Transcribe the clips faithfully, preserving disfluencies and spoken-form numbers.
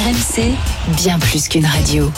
R M C, bien plus qu'une radio.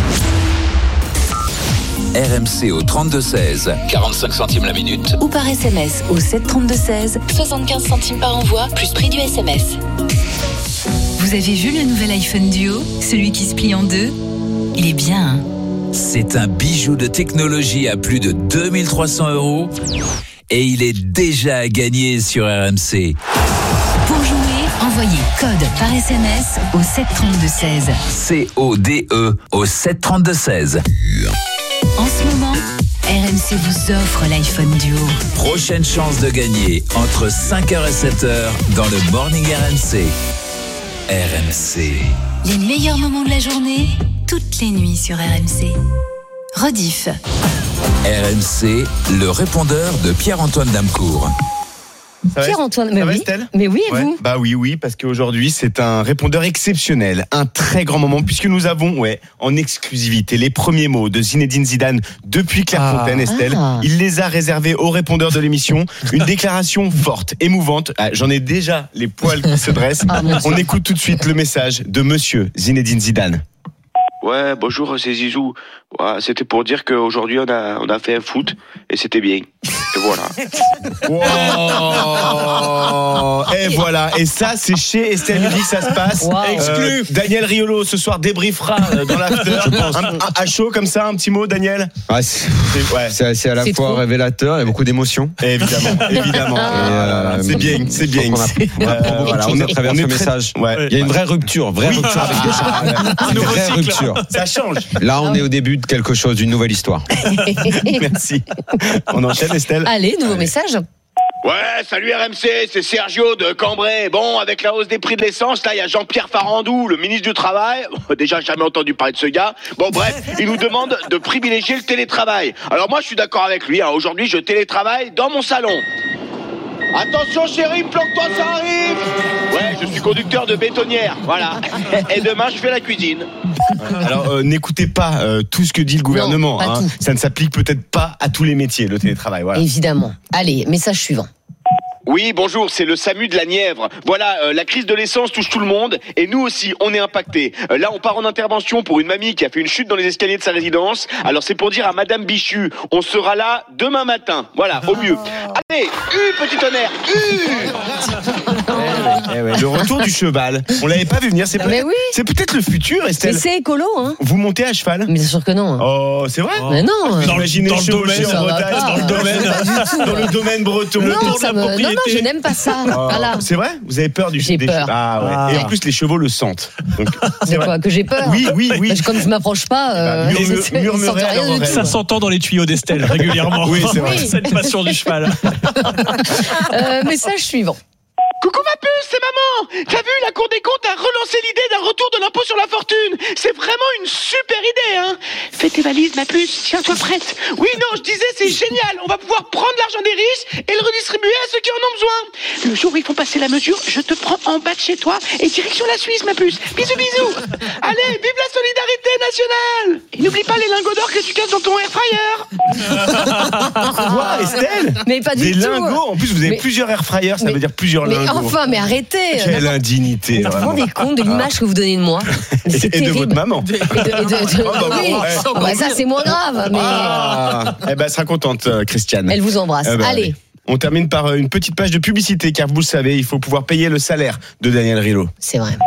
R M C au trente-deux seize, quarante-cinq centimes la minute. Ou par S M S au sept trente-deux seize, soixante-quinze centimes par envoi, plus prix du S M S. Vous avez vu le nouvel iPhone Duo, celui qui se plie en deux? Il est bien, hein? C'est un bijou de technologie à plus de deux mille trois cents euros et il est déjà à gagner sur R M C. Pour jouer, envoyez code par S M S au sept trente-deux seize. C O D E au sept trente-deux seize. En ce moment, R M C vous offre l'iPhone Duo. Prochaine chance de gagner entre cinq heures et sept heures dans le Morning R M C. R M C. Les meilleurs moments de la journée, toutes les nuits sur R M C. Rediff. R M C, le répondeur de Pierre-Antoine Damcourt. Pierre-Antoine, mais ça va, oui. Estelle ? Mais oui, et Ouais. vous ? Bah oui, oui, parce qu'aujourd'hui, c'est un répondeur exceptionnel, un très grand moment, puisque nous avons, ouais, en exclusivité, les premiers mots de Zinedine Zidane depuis Clairefontaine, Estelle. Ah. Il les a réservés aux répondeurs de l'émission. Une déclaration forte, émouvante. Ah, j'en ai déjà les poils qui se dressent. Ah, mon Dieu. On écoute tout de suite le message de monsieur Zinedine Zidane. Ouais, bonjour, c'est Zizou. Ouais, c'était pour dire qu'aujourd'hui, on a, on a fait un foot et c'était bien. Et voilà. Wow. Et voilà, et ça, c'est chez Estelle Midi que ça se passe. Wow. Euh, Daniel Riolo, ce soir, débriefera euh, dans l'after. Un- un- À chaud, comme ça, un petit mot, Daniel. Ah, c'est, C'est- ouais. c'est, c'est à la C'est fois trop. révélateur, il y a beaucoup d'émotions. Évidemment, évidemment. Et, euh, c'est bien, c'est bien. donc on a- on apprend beaucoup de choses à travers ce message. Ouais. Il y a une vraie rupture, vraie rupture avec Deschamps. Une vraie rupture. Ça change. Là, on est au début de quelque chose, d'une nouvelle histoire. Merci. On enchaîne, Estelle. Allez, nouveau message. Ouais, salut R M C, c'est Sergio de Cambrai. Bon, avec la hausse des prix de l'essence, là, il y a Jean-Pierre Farandou, le ministre du Travail. Déjà, jamais entendu parler de ce gars. Bon, bref, il nous demande de privilégier le télétravail. Alors moi, je suis d'accord avec lui. Hein. Aujourd'hui, je télétravaille dans mon salon. Attention chérie, planque-toi, ça arrive. Ouais, je suis conducteur de bétonnière, voilà. Et demain, je fais la cuisine. Alors, euh, n'écoutez pas euh, tout ce que dit le gouvernement. pas hein. tout. Ça ne s'applique peut-être pas à tous les métiers, le télétravail. Voilà. Évidemment. Allez, message suivant. Oui, bonjour, c'est le SAMU de la Nièvre. Voilà, euh, la crise de l'essence touche tout le monde et nous aussi, on est impactés. Euh, là, on part en intervention pour une mamie qui a fait une chute dans les escaliers de sa résidence. Alors, c'est pour dire à Madame Bichu, on sera là demain matin. Voilà, au mieux. Allez, U, petit tonnerre, U. Eh ouais, le retour du cheval. On l'avait pas vu venir. C'est Mais peut-être, oui. c'est peut-être le futur, Mais Estelle. c'est écolo, hein. Vous montez à cheval. Mais c'est sûr que non. hein. Oh, c'est vrai. Mais non. Dans le, dans le domaine, ça en va Bretagne, pas. dans le domaine, Pas du tout. dans le domaine breton. Non, ça me- non, non, je n'aime pas ça. Oh, Voilà. c'est vrai. Vous avez peur du J'ai des peur. chevaux. Ah ouais. Ah. Et en plus, les chevaux le sentent. Donc, c'est De vrai. quoi que j'ai peur. Oui, oui, oui. Parce que comme je m'approche pas, euh, Bah, murmure- c'est- c'est- murmurez ils sentent à rien leur du oreille. tout. Ça s'entend dans les tuyaux d'Estelle régulièrement. Oui, c'est vrai. Cette passion du cheval. Euh, message suivant. Coucou ma puce, c'est maman. T'as vu, la Cour des comptes a relancé l'idée d'un retour de l'impôt sur la fortune. C'est vraiment une super idée, hein. Fais tes valises, ma puce, tiens-toi prête. Oui, non, je disais, c'est génial. On va pouvoir prendre l'argent des riches et le redistribuer à ceux qui en ont besoin. Le jour où ils font passer la mesure, je te prends en bas de chez toi et direction la Suisse, ma puce. Bisous, bisous. Allez, vive la solidarité nationale. Et n'oublie pas les lingots d'or que tu casses dans ton air fryer. Quoi, Estelle? Mais pas du Des tout. lingots. En plus, vous avez Mais- plusieurs air fryers. Ça mais- veut dire plusieurs Mais lingots. enfin, mais arrêtez. Quelle indignité. Vous vous vraiment. rendez compte de l'image que vous donnez de moi? Mais c'est Et de terrible. votre maman. Et de- et de- de- Oh, bah, oui. bon, ouais. Bah, ça c'est moins grave, mais Ah, eh ben, elle sera contente, euh, Christiane. elle vous embrasse. Eh ben, Allez. On termine par euh, une petite page de publicité, car vous le savez, il faut pouvoir payer le salaire de Daniel Riolo. C'est vrai.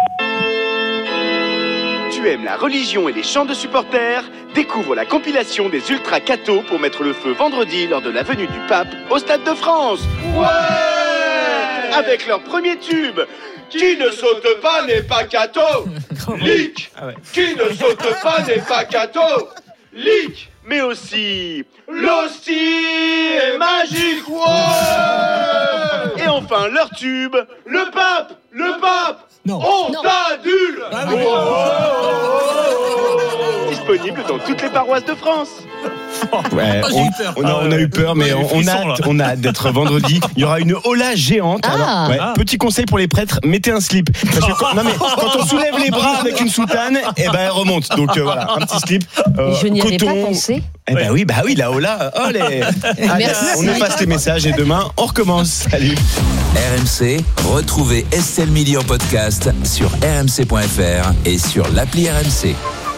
Tu aimes la religion et les chants de supporters? Découvre la compilation des Ultra Cathos pour mettre le feu vendredi lors de la venue du pape au Stade de France. Ouais! Avec leur premier tube. Qui ne saute pas n'est pas catho. Lick. Qui ne saute pas n'est pas catho. Lick. Mais aussi l'hostie est magique. Ouais! Et enfin leur tube. Le pape. Le pape. Non. On Non. t'adule. Disponible dans toutes les paroisses de France. Ouais, Oh, j'ai on, eu peur. on a, on a eu peur, mais on, on a hâte, on a hâte d'être vendredi. Il y aura une hola géante. Ah. Alors, ouais, Ah. petit conseil pour les prêtres, mettez un slip. Parce que quand, non mais quand on soulève les bras avec une soutane, eh ben elle remonte. Donc euh, voilà, un petit slip. euh, Je n'y avais pas coton. pensé. Eh ben oui, bah oui, la hola. Oh, les... Allez, Merci. on efface les messages et demain on recommence. Salut. R M C, retrouvez Estelle Mili en podcast sur r m c point f r et sur l'appli R M C.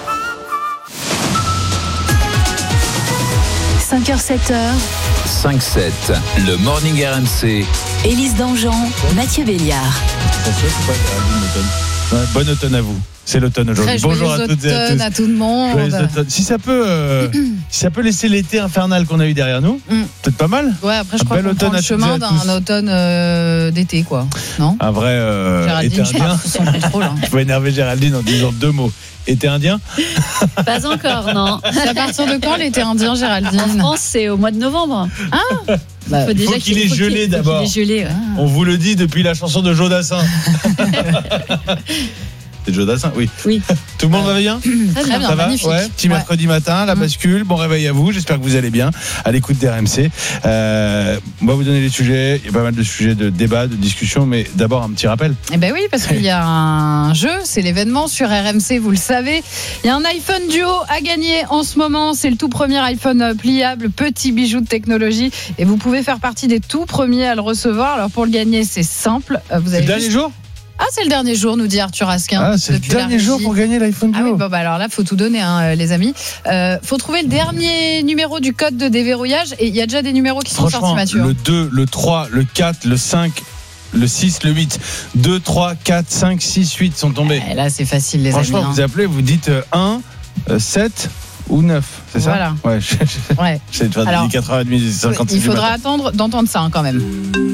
cinq heures sept heures, cinq sept, le Morning R M C. Élise Dangean, Mathieu Béliard. Ouais, bon automne à vous. C'est l'automne aujourd'hui. Très Bonjour à joyeux toutes et à automne tous. à tout le monde. Joyeux automne. Si ça peut, euh, si ça peut laisser l'été infernal qu'on a eu derrière nous, Mm. peut-être pas mal. Ouais, après je Un crois bel qu'on prend automne le à toutes et chemin à d'un tous. automne euh, d'été, quoi. Non Un vrai euh, été Géraldine, je indien. pense, sous son contrôle. hein. Je vais énerver Géraldine en disant deux mots. Été indien. Pas encore, non. C'est à partir de quand l'été indien, En Géraldine France, c'est au mois de novembre. Bah, Faut déjà qu'il ait faut gelé faut d'abord. qu'il ait gelé, ouais. On vous le dit depuis la chanson de Jodassin. C'est Jodassin, oui. Oui. Tout le monde va bien? Très bien, Ça va? magnifique. Ouais. Petit Ouais. mercredi matin, la Mm. bascule. Bon réveil à vous. J'espère que vous allez bien à l'écoute d'R M C. Euh, on va vous donner les sujets. Il y a pas mal de sujets de débat, de discussion, mais d'abord un petit rappel. Eh ben oui, parce qu'il y a un jeu, c'est l'événement sur R M C, vous le savez. Il y a un iPhone Duo à gagner en ce moment. C'est le tout premier iPhone pliable, petit bijou de technologie. Et vous pouvez faire partie des tout premiers à le recevoir. Alors pour le gagner, c'est simple. Vous C'est avez le dernier juste- jour? Ah, c'est le dernier jour, nous dit Arthur Asquin. Ah, c'est le depuis la dernier jour régie. pour gagner l'iPhone Ah oui, Duo. bon, bah alors là, faut tout donner, hein, les amis. Euh, faut trouver le dernier numéro du code de déverrouillage. Et il y a déjà des numéros qui sont sortis, Franchement, Mathieu. le deux, le trois, le quatre, le cinq, le six, le huit. deux, trois, quatre, cinq, six, huit sont tombés. Eh, là, c'est facile, les Franchement, amis. vous appelez, vous dites euh, un, euh, sept ou neuf. C'est ça? Voilà. Ouais, je- je- hein. Ouais. j'essaie de faire Alors, des quatre heures trente, cinquante-six Il du faudra matin. attendre d'entendre ça, hein, quand même.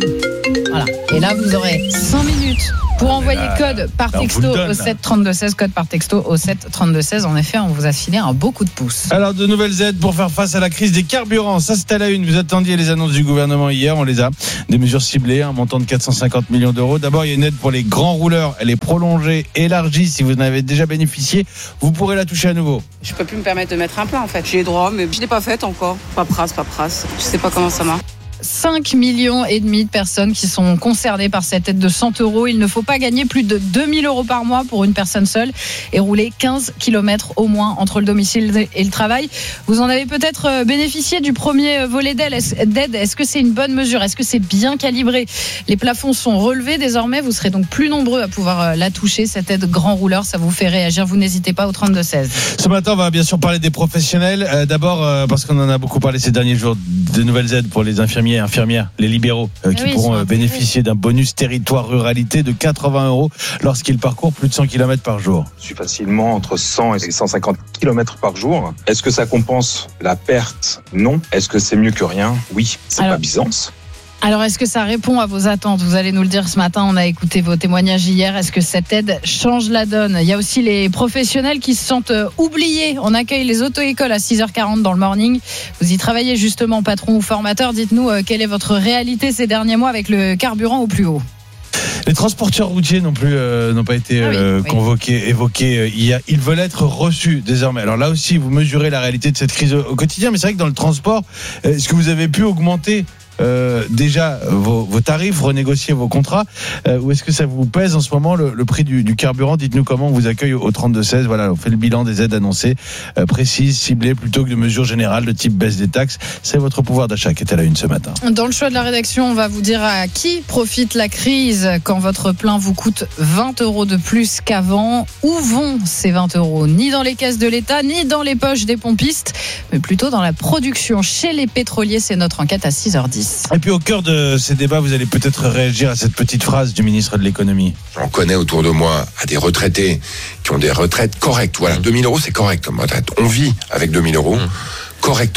Voilà. Et là, vous aurez cinq minutes pour envoyer là, code par là, on vous texto le donne, au là. sept trente-deux seize, code par texto au sept trente-deux seize. En effet, on vous a filé un beau coup de pouce. Alors, de nouvelles aides pour faire face à la crise des carburants. Ça, c'est à la une. Vous attendiez les annonces du gouvernement hier. On les a. Des mesures ciblées, un montant de quatre cent cinquante millions d'euros. D'abord, il y a une aide pour les grands rouleurs. Elle est prolongée, élargie. Si vous en avez déjà bénéficié, vous pourrez la toucher à nouveau. Je peux plus me permettre de mettre un plein en fait. J'ai droit, mais je l'ai pas faite encore. Paperasse, paperasse. Je sais pas comment ça marche. cinq millions et demi de personnes qui sont concernées par cette aide de cent euros. Il ne faut pas gagner plus de deux mille euros par mois pour une personne seule et rouler quinze kilomètres au moins entre le domicile et le travail. Vous en avez peut-être bénéficié du premier volet d'aide. Est-ce que c'est une bonne mesure? Est-ce que c'est bien calibré? Les plafonds sont relevés désormais. Vous serez donc plus nombreux à pouvoir la toucher. Cette aide grand rouleur, ça vous fait réagir. Vous n'hésitez pas au trente-deux seize. Ce matin, on va bien sûr parler des professionnels. Euh, D'abord, euh, parce qu'on en a beaucoup parlé ces derniers jours, de nouvelles aides pour les infirmiers et infirmières, les libéraux, euh, qui oui, ils pourront sont euh, intégrés. bénéficier d'un bonus territoire ruralité de quatre-vingts euros lorsqu'ils parcourent plus de cent kilomètres par jour. Je suis facilement entre cent et cent cinquante kilomètres par jour. Est-ce que ça compense la perte? Non. Est-ce que c'est mieux que rien? Oui. C'est Alors- pas Byzance. Alors, est-ce que ça répond à vos attentes? Vous allez nous le dire ce matin. On a écouté vos témoignages hier. Est-ce que cette aide change la donne? Il y a aussi les professionnels qui se sentent euh, oubliés. On accueille les auto-écoles à six heures quarante dans le morning. Vous y travaillez justement, patron ou formateur. Dites-nous euh, quelle est votre réalité ces derniers mois avec le carburant au plus haut. Les transporteurs routiers non plus euh, n'ont pas été Ah oui, euh, oui. convoqués, évoqués euh, hier. Ils veulent être reçus désormais. Alors là aussi, vous mesurez la réalité de cette crise au, au quotidien. Mais c'est vrai que dans le transport, euh, est-ce que vous avez pu augmenter euh, déjà vos, vos tarifs, renégocier vos contrats, euh, ou est-ce que ça vous pèse en ce moment le, le prix du, du carburant? Dites-nous comment on vous accueille au trente-deux seize. Voilà, on fait le bilan des aides annoncées, euh, précises, ciblées, plutôt que de mesures générales de type baisse des taxes. C'est votre pouvoir d'achat qui est à la une ce matin. Dans le choix de la rédaction, on va vous dire à qui profite la crise quand votre plein vous coûte vingt euros de plus qu'avant. Où vont ces vingt euros? Ni dans les caisses de l'État, ni dans les poches des pompistes, mais plutôt dans la production chez les pétroliers. C'est notre enquête à six heures dix. Et puis au cœur de ces débats, vous allez peut-être réagir à cette petite phrase du ministre de l'économie. J'en connais autour de moi à des retraités qui ont des retraites correctes. Voilà, deux mille euros, c'est correct comme retraite. On vit avec deux mille euros correctement.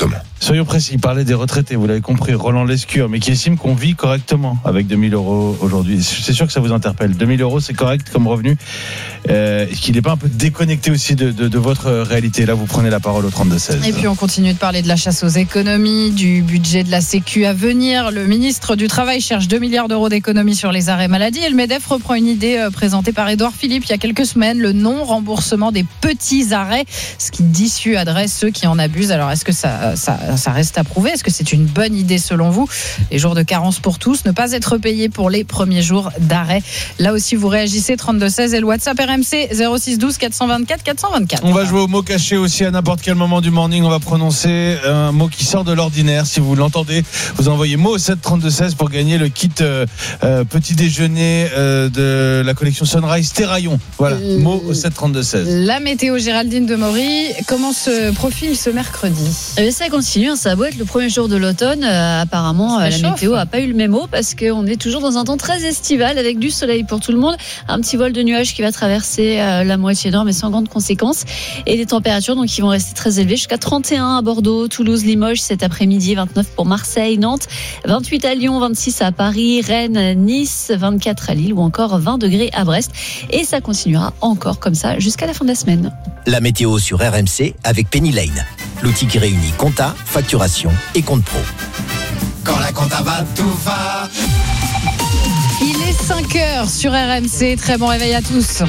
Soyons précis, il parlait des retraités, vous l'avez compris, Roland Lescure, mais qui estime qu'on vit correctement avec deux mille euros aujourd'hui. C'est sûr que ça vous interpelle. deux mille euros, c'est correct comme revenu. Euh, Est-ce qu'il n'est pas un peu déconnecté aussi de, de, de votre réalité? Là, vous prenez la parole au trente-deux seize. Et puis on continue de parler de la chasse aux économies, du budget de la Sécu à venir. Le ministre du Travail cherche deux milliards d'euros d'économies sur les arrêts maladie et le MEDEF reprend une idée présentée par Édouard Philippe il y a quelques semaines, le non-remboursement des petits arrêts, ce qui dissuaderait ceux qui en abusent. Alors est-ce que ça, ça, ça reste à prouver? Est-ce que c'est une bonne idée selon vous? Les jours de carence pour tous, ne pas être payés pour les premiers jours d'arrêt. Là aussi vous réagissez, trente-deux seize et le WhatsApp R M C zéro six douze quatre cent vingt-quatre quatre cent vingt-quatre. On va jouer au mot caché aussi à n'importe quel moment du morning. On va prononcer un mot qui sort de l'ordinaire. Si vous l'entendez, vous envoyez mot au sept trente-deux seize pour gagner le kit euh, euh, petit déjeuner euh, de la collection Sunrise Terraillon. Voilà, euh, mot au sept trente-deux seize. La météo, Géraldine de Maury, comment se profile ce mercredi? Eh bien, ça continue, hein, ça a beau être le premier jour de l'automne, euh, apparemment euh, la chauffe. Météo n'a pas eu le mémo parce qu'on est toujours dans un temps très estival avec du soleil pour tout le monde, un petit vol de nuages qui va traverser euh, la moitié nord mais sans grandes conséquences et des températures donc qui vont rester très élevées jusqu'à trente et un à Bordeaux, Toulouse, Limoges cet après-midi, vingt-neuf pour Marseille, Nantes, vingt-huit à Lyon, vingt-six à Paris, Rennes, Nice, vingt-quatre à Lille ou encore vingt degrés à Brest et ça continuera encore comme ça jusqu'à la fin de la semaine. La météo sur R M C avec Penny Lane, l'outil qui réunit compta, facturation et compte pro. Quand la compta va, tout va. Il est cinq heures sur R M C, très bon réveil à tous.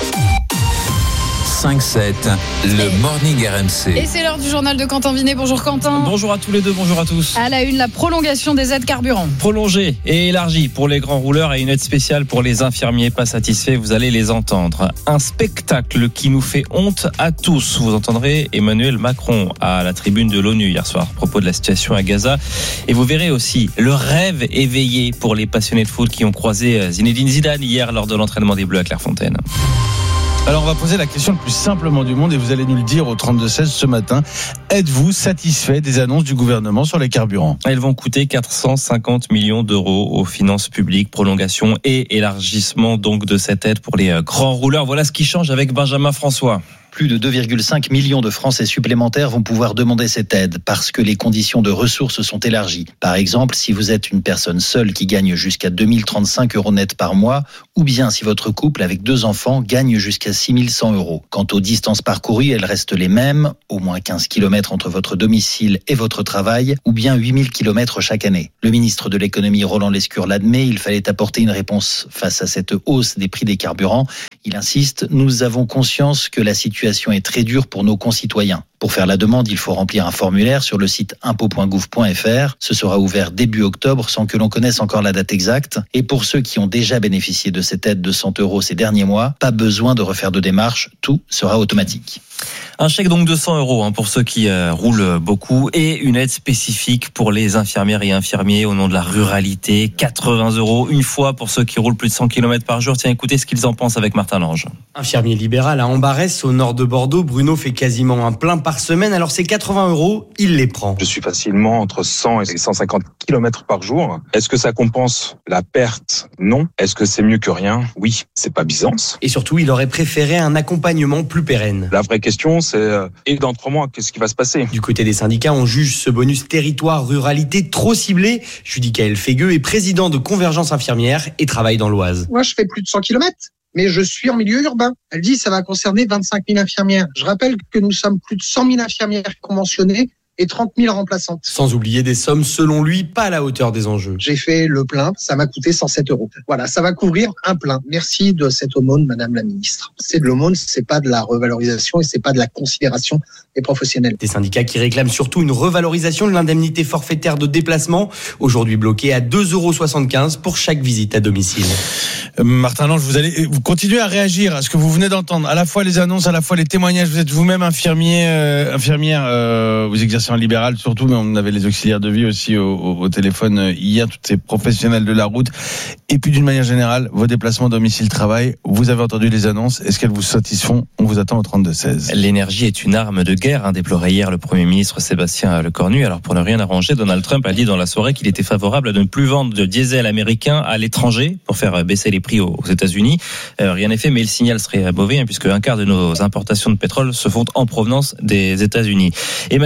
cinq sept, le Morning R M C. Et c'est l'heure du journal de Quentin Vinet. Bonjour Quentin. Bonjour à tous les deux, bonjour à tous. À la une, la prolongation des aides carburant. Prolongée et élargie pour les grands rouleurs et une aide spéciale pour les infirmiers pas satisfaits, vous allez les entendre. Un spectacle qui nous fait honte à tous. Vous entendrez Emmanuel Macron à la tribune de l'ONU hier soir à propos de la situation à Gaza. Et vous verrez aussi le rêve éveillé pour les passionnés de foot qui ont croisé Zinedine Zidane hier lors de l'entraînement des Bleus à Clairefontaine. Alors on va poser la question le plus simplement du monde et vous allez nous le dire au trente-deux seize ce matin. Êtes-vous satisfait des annonces du gouvernement sur les carburants? Elles vont coûter quatre cent cinquante millions d'euros aux finances publiques, prolongation et élargissement donc de cette aide pour les grands rouleurs. Voilà ce qui change avec Benjamin François. Plus de deux virgule cinq millions de Français supplémentaires vont pouvoir demander cette aide parce que les conditions de ressources sont élargies. Par exemple, si vous êtes une personne seule qui gagne jusqu'à deux mille trente-cinq euros net par mois, ou bien si votre couple avec deux enfants gagne jusqu'à six mille cent euros. Quant aux distances parcourues, elles restent les mêmes, au moins quinze kilomètres entre votre domicile et votre travail, ou bien huit mille kilomètres chaque année. Le ministre de l'économie Roland Lescure l'admet, il fallait apporter une réponse face à cette hausse des prix des carburants. Il insiste, nous avons conscience que la situation La situation est très dure pour nos concitoyens. Pour faire la demande, il faut remplir un formulaire sur le site impôt point gouv point f r. Ce sera ouvert début octobre sans que l'on connaisse encore la date exacte. Et pour ceux qui ont déjà bénéficié de cette aide de cent euros ces derniers mois, pas besoin de refaire de démarche, tout sera automatique. Un chèque donc de cent euros hein, pour ceux qui euh, roulent beaucoup et une aide spécifique pour les infirmières et infirmiers au nom de la ruralité. quatre-vingts euros une fois pour ceux qui roulent plus de cent kilomètres par jour. Tiens, écoutez ce qu'ils en pensent avec Martin Lange. Infirmier libéral à Ambarès, au nord de Bordeaux, Bruno fait quasiment un plein par semaine. Alors ces quatre-vingts euros, il les prend. Je suis facilement entre cent et cent cinquante kilomètres par jour. Est-ce que ça compense la perte? Non. Est-ce que c'est mieux que rien? Oui. C'est pas Byzance. Et surtout, il aurait préféré un accompagnement plus pérenne. La vraie question, c'est euh, et dans trois mois, qu'est-ce qui va se passer? Du côté des syndicats, on juge ce bonus territoire ruralité trop ciblé. Judicaël Fégueux est président de Convergence Infirmière et travaille dans l'Oise. Moi, je fais plus de cent kilomètres. Mais je suis en milieu urbain. Elle dit que ça va concerner vingt-cinq mille infirmières. Je rappelle que nous sommes plus de cent mille infirmières conventionnées et trente mille remplaçantes. Sans oublier des sommes, selon lui, pas à la hauteur des enjeux. J'ai fait le plein, ça m'a coûté cent sept euros. Voilà, ça va couvrir un plein. Merci de cette aumône, Madame la Ministre. C'est de l'aumône, c'est pas de la revalorisation et c'est pas de la considération des professionnels. Des syndicats qui réclament surtout une revalorisation de l'indemnité forfaitaire de déplacement, aujourd'hui bloquée à deux euros soixante-quinze pour chaque visite à domicile. Euh, Martin Lange, vous allez vous continuez à réagir à ce que vous venez d'entendre, à la fois les annonces, à la fois les témoignages. Vous êtes vous-même infirmier, euh, infirmière, euh, vous exercez en libéral surtout, mais on avait les auxiliaires de vie aussi au, au, au téléphone hier, toutes ces professionnels de la route. Et puis d'une manière générale, vos déplacements domicile-travail, vous avez entendu les annonces, est-ce qu'elles vous satisfont? On vous attend au trente-deux seize. L'énergie est une arme de guerre, hein, déplorait hier le Premier ministre Sébastien Lecornu. Alors pour ne rien arranger, Donald Trump a dit dans la soirée qu'il était favorable à ne plus vendre de diesel américain à l'étranger pour faire baisser les prix aux, aux États-Unis. Euh, rien n'est fait, mais le signal serait mauvais, hein, puisque un quart de nos importations de pétrole se font en provenance des États-Unis. Emmanuel Macron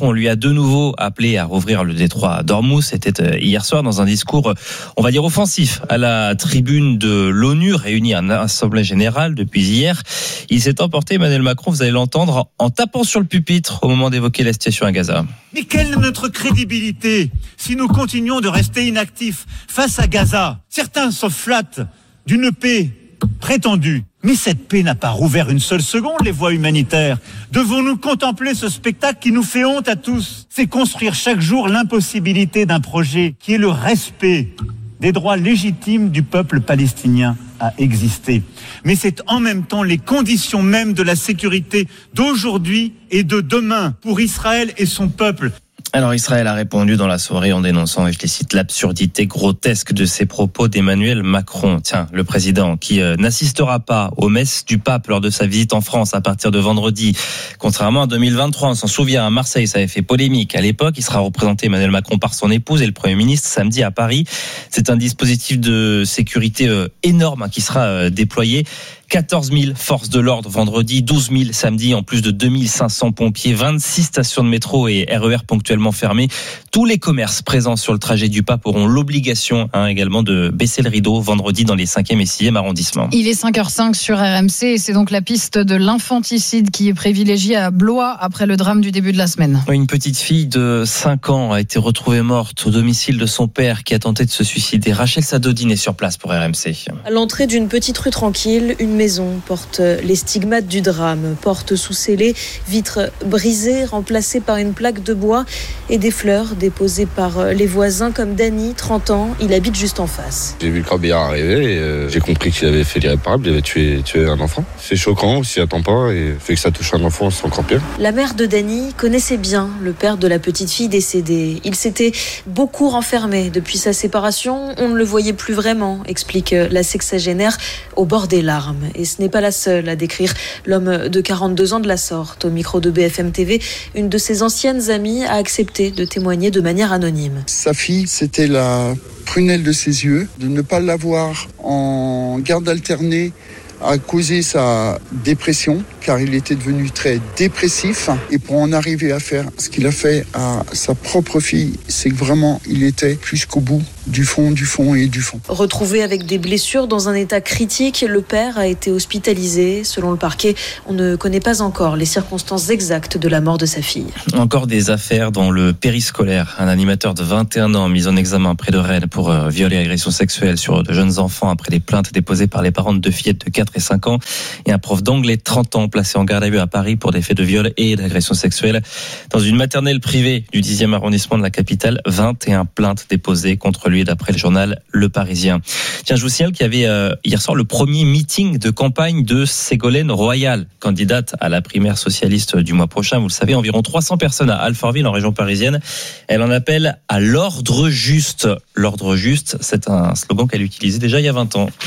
Macron lui a de nouveau appelé à rouvrir le détroit d'Ormuz. C'était hier soir dans un discours, on va dire offensif, à la tribune de l'ONU réunie en assemblée générale depuis hier. Il s'est emporté, Emmanuel Macron, vous allez l'entendre, en tapant sur le pupitre au moment d'évoquer la situation à Gaza. Mais quelle est notre crédibilité si nous continuons de rester inactifs face à Gaza? Certains se flattent d'une paix prétendue. Mais cette paix n'a pas rouvert une seule seconde les voies humanitaires. Devons-nous contempler ce spectacle qui nous fait honte à tous? C'est construire chaque jour l'impossibilité d'un projet qui est le respect des droits légitimes du peuple palestinien à exister. Mais c'est en même temps les conditions mêmes de la sécurité d'aujourd'hui et de demain pour Israël et son peuple. Alors Israël a répondu dans la soirée en dénonçant, et je les cite, l'absurdité grotesque de ces propos d'Emmanuel Macron. Tiens, le président qui euh, n'assistera pas aux messes du pape lors de sa visite en France à partir de vendredi. Contrairement à deux mille vingt-trois, on s'en souvient, à Marseille, ça avait fait polémique. À l'époque, il sera représenté, Emmanuel Macron, par son épouse et le Premier ministre samedi à Paris. C'est un dispositif de sécurité euh, énorme hein, qui sera euh, déployé. quatorze mille forces de l'ordre vendredi, douze mille samedi, en plus de deux mille cinq cents pompiers, vingt-six stations de métro et R E R ponctuellement fermées. Tous les commerces présents sur le trajet du pape auront l'obligation hein, également de baisser le rideau vendredi dans les cinquième et sixième arrondissements. Il est cinq heures cinq sur R M C et c'est donc la piste de l'infanticide qui est privilégiée à Blois après le drame du début de la semaine. Une petite fille de cinq ans a été retrouvée morte au domicile de son père qui a tenté de se suicider. Rachel Sadodine est sur place pour R M C. À l'entrée d'une petite rue tranquille, une maison porte les stigmates du drame, porte sous scellée, vitres brisées, remplacées par une plaque de bois et des fleurs déposées par les voisins comme Dany, trente ans, il habite juste en face. J'ai vu le corbillard arriver et euh, j'ai compris qu'il avait fait l'irréparable, il avait tué, tué un enfant. C'est choquant, on s'y attend pas et fait que ça touche un enfant, c'est encore pire. La mère de Dany connaissait bien le père de la petite fille décédée. Il s'était beaucoup renfermé depuis sa séparation, on ne le voyait plus vraiment, explique la sexagénaire au bord des larmes. Et ce n'est pas la seule à décrire l'homme de quarante-deux ans de la sorte. Au micro de B F M T V, une de ses anciennes amies a accepté de témoigner de manière anonyme. Sa fille, c'était la prunelle de ses yeux. De ne pas l'avoir en garde alternée a causé sa dépression, car il était devenu très dépressif. Et pour en arriver à faire ce qu'il a fait à sa propre fille, c'est que vraiment, il était jusqu'au bout du fond, du fond et du fond. Retrouvé avec des blessures dans un état critique, le père a été hospitalisé. Selon le parquet, on ne connaît pas encore les circonstances exactes de la mort de sa fille. Encore des affaires dans le périscolaire. Un animateur de vingt et un ans mis en examen près de Rennes pour euh, viol et agression sexuelle sur de jeunes enfants après des plaintes déposées par les parents de deux fillettes de quatre et cinq ans. Et un prof d'anglais de trente ans placé en garde à vue à Paris pour des faits de viol et d'agression sexuelle. Dans une maternelle privée du dixième arrondissement de la capitale, vingt et un plaintes déposées contre lui d'après le journal Le Parisien. Tiens, je vous signale qu'il y avait euh, hier soir le premier meeting de campagne de Ségolène Royal, candidate à la primaire socialiste du mois prochain. Vous le savez, environ trois cents personnes à Alfortville en région parisienne. Elle en appelle à l'ordre juste. L'ordre juste, c'est un slogan qu'elle utilisait déjà il y a vingt ans.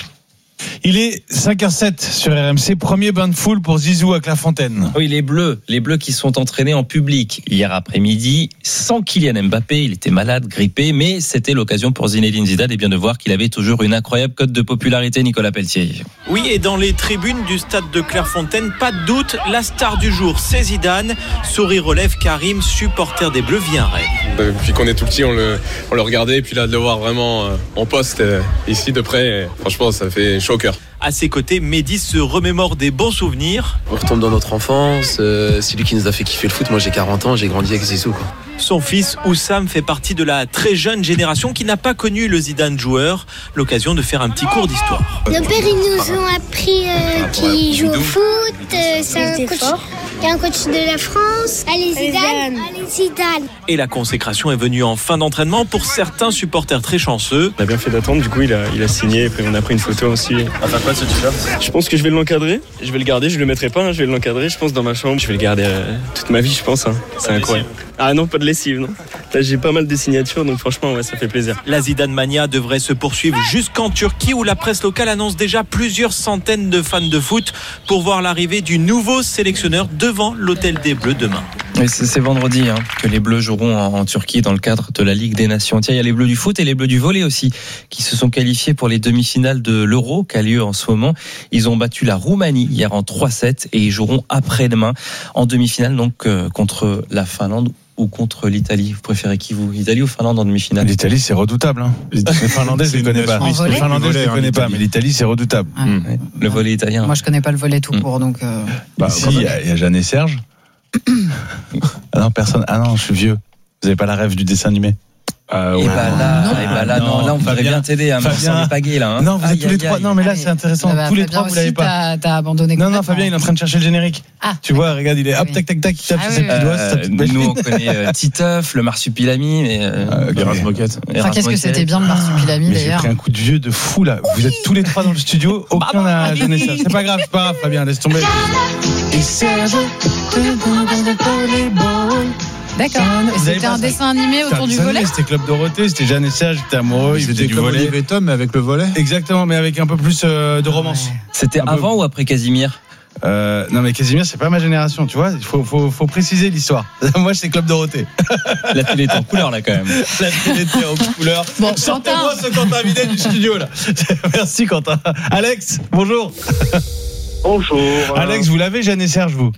Il est cinq heures sept sur R M C, premier bain de foule pour Zizou à Clairefontaine. Oui, les Bleus, les Bleus qui sont entraînés en public hier après-midi, sans Kylian Mbappé, il était malade, grippé, mais c'était l'occasion pour Zinedine Zidane et bien de voir qu'il avait toujours une incroyable cote de popularité, Nicolas Pelletier. Oui, et dans les tribunes du stade de Clairefontaine, pas de doute, la star du jour, c'est Zidane. Sourire relève Karim, supporter des Bleus, vient un rêve. Depuis qu'on est tout petit, on le, on le regardait, et puis là de le voir vraiment en poste ici de près, franchement ça fait chaud au cœur. À ses côtés, Mehdi se remémore des bons souvenirs. On retombe dans notre enfance, euh, c'est lui qui nous a fait kiffer le foot. Moi j'ai quarante ans, j'ai grandi avec Zizou, quoi. Son fils Oussam fait partie de la très jeune génération qui n'a pas connu le Zidane joueur. L'occasion de faire un petit cours d'histoire. Nos pères ils nous ont appris euh, qu'ils jouent au foot, euh, c'est un coach, il y a un coach de la France. Allez Zidane, allez Zidane. Et la consécration est venue en fin d'entraînement pour certains supporters très chanceux. On a bien fait d'attendre, du coup il a, il a signé, et puis on a pris une photo aussi. Enfin quoi ce t-shirt ? Je pense que je vais l'encadrer, je vais le garder, je le mettrai pas, hein, je vais l'encadrer, je pense dans ma chambre. Je vais le garder euh, toute ma vie, je pense. Hein. C'est incroyable. Ah non, pas de lessive, non. Là, j'ai pas mal de signatures, donc franchement, ouais, ça fait plaisir. La Zidane Mania devrait se poursuivre jusqu'en Turquie, où la presse locale annonce déjà plusieurs centaines de fans de foot pour voir l'arrivée du nouveau sélectionneur devant l'hôtel des Bleus demain. Et c'est, c'est vendredi hein, que les Bleus joueront en, en Turquie dans le cadre de la Ligue des Nations. Tiens, il y a les Bleus du foot et les Bleus du volley aussi, qui se sont qualifiés pour les demi-finales de l'Euro, qui a lieu en ce moment. Ils ont battu la Roumanie hier en trois sept et ils joueront après-demain en demi-finale, donc euh, contre la Finlande ou contre l'Italie? Vous préférez qui, vous? L'Italie ou Finlande en demi-finale? L'Italie, c'est redoutable. Hein. Les Finlandais, je ne les connais pas. Les Finlandais, je ne les connais pas, mais l'Italie, c'est redoutable. Ah. Mmh. Le volley italien. Moi, je connais pas le volley tout court, donc. Euh... Bah, si, il y, y a Jeanne et Serge. Ah non, personne. Ah non, je suis vieux. Vous n'avez pas la rêve du dessin animé? Euh, et, ouais. bah là, non. et bah là, non, là, on voudrait bien t'aider, hein, Fabien, les pagays, là. Hein. Non, vous êtes aïe, tous les aïe, trois. aïe. Non, mais là, c'est intéressant. Bah, tous les Fabien trois, vous l'avez pas. T'as, t'as abandonné. Non, non, Fabien, il est en train de chercher le générique. Ah. Tu vois, regarde, il est hop, tac, tac, tac, il tape ah, ses oui, petits doigts. Euh, nous, on connaît euh, Titeuf, le Marsupilami, mais. Euh, Erasmus Moquette. Enfin, qu'est-ce que c'était bien le Marsupilami, d'ailleurs? J'ai pris un coup de vieux de fou, là. Vous êtes tous les trois dans le studio. Aucun n'a donné ça. C'est pas grave, c'est pas grave, Fabien, laisse tomber. Et Serge, d'accord. C'était un dessin animé autour du volley. C'était Club Dorothée, c'était Jeanne et Serge, j'étais amoureux, ils faisaient du volley. Olivier Tom, mais avec le volley. Exactement, mais avec un peu plus euh, de romance. Ouais. C'était avant ou après Casimir? Euh, non mais Casimir, c'est pas ma génération, tu vois. Il faut, faut, faut préciser l'histoire. Moi, c'est Club Dorothée. La télé était en couleur là quand même. La télé était en couleur. Bon, sortez-moi ce Quentin Videt du studio là. Merci Quentin. Alex, bonjour. Bonjour. Alex, vous l'avez Jeanne et Serge, vous?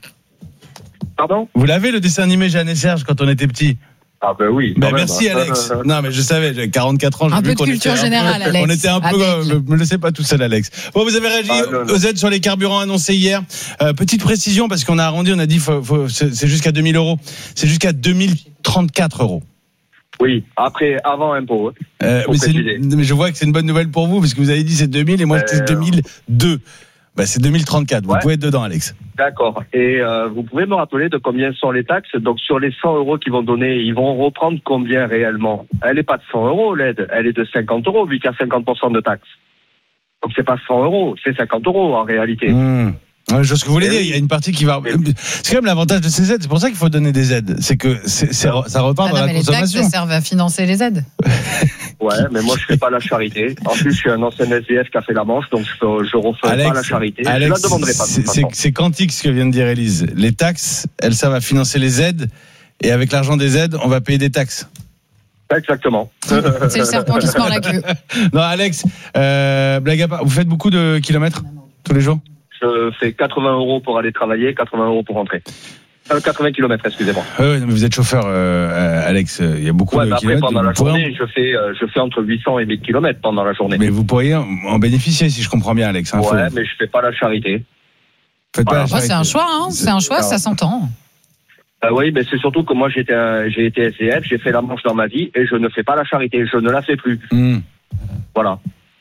Pardon? Vous l'avez le dessin animé Jeanne et Serge quand on était petit? Ah ben oui. Ben merci même. Alex. Non mais je savais, j'avais quarante-quatre ans. Un peu de culture générale, Alex. On était un peu. Euh, me laissez pas tout seul, Alex. Bon, vous avez réagi ah, non, non. aux aides sur les carburants annoncés hier. Euh, petite précision parce qu'on a arrondi, on a dit faut, faut, c'est, c'est jusqu'à deux mille euros. C'est jusqu'à deux mille trente-quatre euros. Oui, après, avant impôt. Euh, mais, c'est, mais je vois que c'est une bonne nouvelle pour vous parce que vous avez dit c'est deux mille et moi euh... c'est deux mille deux. Bah, c'est deux mille trente-quatre, vous ouais. pouvez être dedans, Alex. D'accord. Et euh, vous pouvez me rappeler de combien sont les taxes? Donc sur les cent euros qu'ils vont donner, ils vont reprendre combien réellement? Elle n'est pas de cent euros l'aide, elle est de cinquante euros vu qu'il y a cinquante pour cent de taxes. Donc c'est pas cent euros, c'est cinquante euros en réalité. Mmh. Ouais, je vois ce que vous voulez dire, il y a une partie qui va. C'est quand même l'avantage de ces aides, c'est pour ça qu'il faut donner des aides. C'est que c'est, c'est, ça repart ah dans non, la mais consommation. Les taxes servent à financer les aides. Ouais, mais moi je fais pas la charité. En plus, je suis un ancien S D F qui a fait la Manche, donc je ne refais pas la charité. Alex, je la demanderai pas. C'est, c'est, c'est quantique ce que vient de dire Élise. Les taxes, elles servent à financer les aides, et avec l'argent des aides, on va payer des taxes. Exactement. C'est le serpent qui se mord la queue. Non, Alex, euh, blague à part, vous faites beaucoup de kilomètres tous les jours? Je fais quatre-vingts euros pour aller travailler, quatre-vingts euros pour rentrer. Euh, quatre-vingts kilomètres, excusez-moi. Euh, non, mais vous êtes chauffeur, euh, Alex. Il y a beaucoup ouais, de après, kilomètres. Pendant la journée, pourriez... je fais, euh, je fais entre huit cents et mille kilomètres pendant la journée. Mais vous pourriez en bénéficier, si je comprends bien, Alex. Hein, ouais, faut... mais je fais pas la charité. Faites voilà. pas la charité. Ouais, c'est un choix, hein. C'est un choix, ça s'entend. Euh, oui, mais c'est surtout que moi, j'étais, un, j'ai été S D F, j'ai fait la Manche dans ma vie et je ne fais pas la charité. Je ne la fais plus. Mm. Voilà.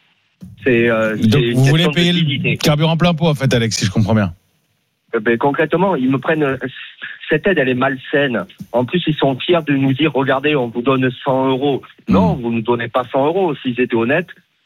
C'est, euh, Donc, c'est vous voulez payer le carburant plein pot, en fait, Alex, si je comprends bien. Ben, concrètement, ils me prennent. Cette aide, elle est malsaine. En plus, ils sont fiers de nous dire, regardez, on vous donne cent euros. Mmh. Non, vous ne nous donnez pas cent euros. S'ils étaient honnêtes,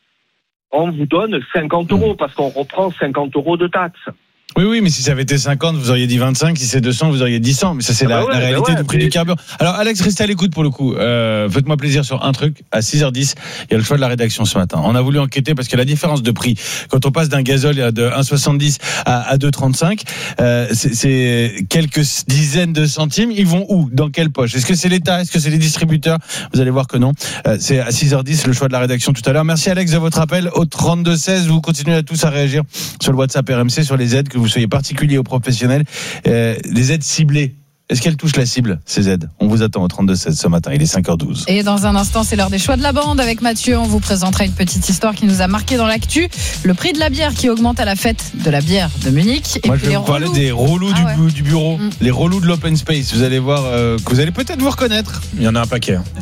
on vous donne cinquante euros mmh. parce qu'on reprend cinquante euros de taxes. Oui, oui, mais si ça avait été cinquante, vous auriez dit vingt-cinq. Si c'est deux cents, vous auriez dit cent. Mais ça, c'est ah la, bah ouais, la réalité bah ouais, du prix mais... du carburant. Alors, Alex, restez à l'écoute pour le coup. Euh, faites-moi plaisir sur un truc. À six heures dix, il y a le choix de la rédaction ce matin. On a voulu enquêter parce que la différence de prix, quand on passe d'un gazole de un virgule soixante-dix à, à deux virgule trente-cinq, euh, c'est, c'est quelques dizaines de centimes. Ils vont où? Dans quelle poche? Est-ce que c'est l'État? Est-ce que c'est les distributeurs? Vous allez voir que non. Euh, c'est à six heures dix, le choix de la rédaction tout à l'heure. Merci, Alex, de votre appel au trente-deux seize. Vous continuez à tous à réagir sur le WhatsApp R M C, sur les aides, que vous soyez particuliers ou professionnels, euh, les aides ciblées. Est-ce qu'elles touchent la cible, ces aides? On vous attend au trente-deux seize ce matin, il est cinq heures douze. Et dans un instant, c'est l'heure des choix de la bande. Avec Mathieu, on vous présentera une petite histoire qui nous a marqué dans l'actu. Le prix de la bière qui augmente à la fête de la bière de Munich. Et Moi, puis je vais les vous parler relous. des relous ah du, ouais. du bureau, mm. les relous de l'open space. Vous allez voir euh, que vous allez peut-être vous reconnaître. Il y en a un paquet. Hein.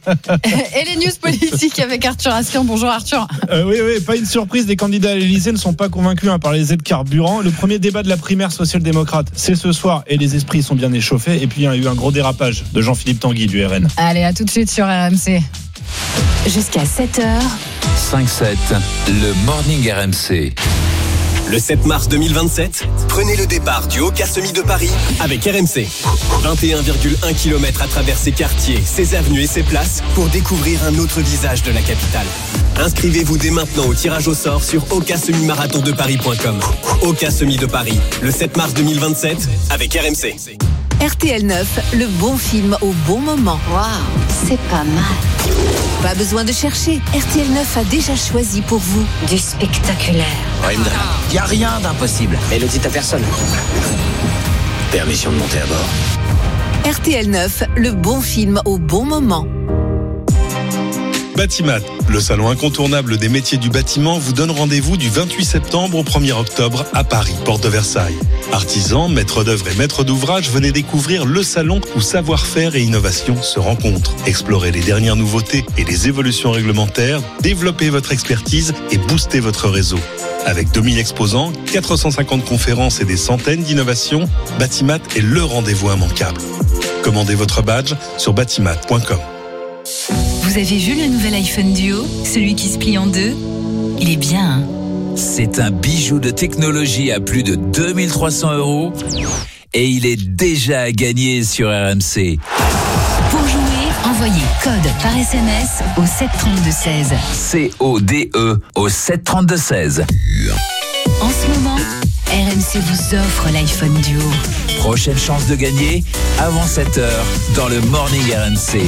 Et les news politiques avec Arthur Asquian. Bonjour Arthur. Euh, oui, oui, pas une surprise. Les candidats à l'Élysée ne sont pas convaincus hein, par les aides carburant. Le premier débat de la primaire social-démocrate, c'est ce soir et les esprits sont bien échauffés. Et puis il y a eu un gros dérapage de Jean-Philippe Tanguy du R N. Allez, à tout de suite sur R M C. Jusqu'à sept heures. cinq sept, le Morning R M C. Le sept mars deux mille vingt-sept, prenez le départ du Oka Semi de Paris avec R M C. vingt et un virgule un kilomètres à travers ses quartiers, ses avenues et ses places pour découvrir un autre visage de la capitale. Inscrivez-vous dès maintenant au tirage au sort sur oka semi marathon de paris point com. Oka Semi de Paris, le sept mars deux mille vingt-sept avec R M C. R T L neuf, le bon film au bon moment. Waouh, c'est pas mal. Pas besoin de chercher, R T L neuf a déjà choisi pour vous du spectaculaire. Il n'y a rien d'impossible. Mais le dit à personne. Permission de monter à bord. R T L neuf, le bon film au bon moment. Batimat, le salon incontournable des métiers du bâtiment, vous donne rendez-vous du vingt-huit septembre au premier octobre à Paris, porte de Versailles. Artisans, maîtres d'œuvre et maîtres d'ouvrage, venez découvrir le salon où savoir-faire et innovation se rencontrent. Explorez les dernières nouveautés et les évolutions réglementaires, développez votre expertise et boostez votre réseau. Avec deux mille exposants, quatre cent cinquante conférences et des centaines d'innovations, Batimat est le rendez-vous immanquable. Commandez votre badge sur batimat point com. Vous avez vu le nouvel iPhone Duo, celui qui se plie en deux? Il est bien, hein? C'est un bijou de technologie à plus de deux mille trois cents euros et il est déjà à gagner sur R M C. Pour jouer, envoyez code par S M S au sept trente-deux seize. C O D E au sept trente-deux seize. En ce moment, R M C vous offre l'iPhone Duo. Prochaine chance de gagner avant sept heures dans le Morning R M C.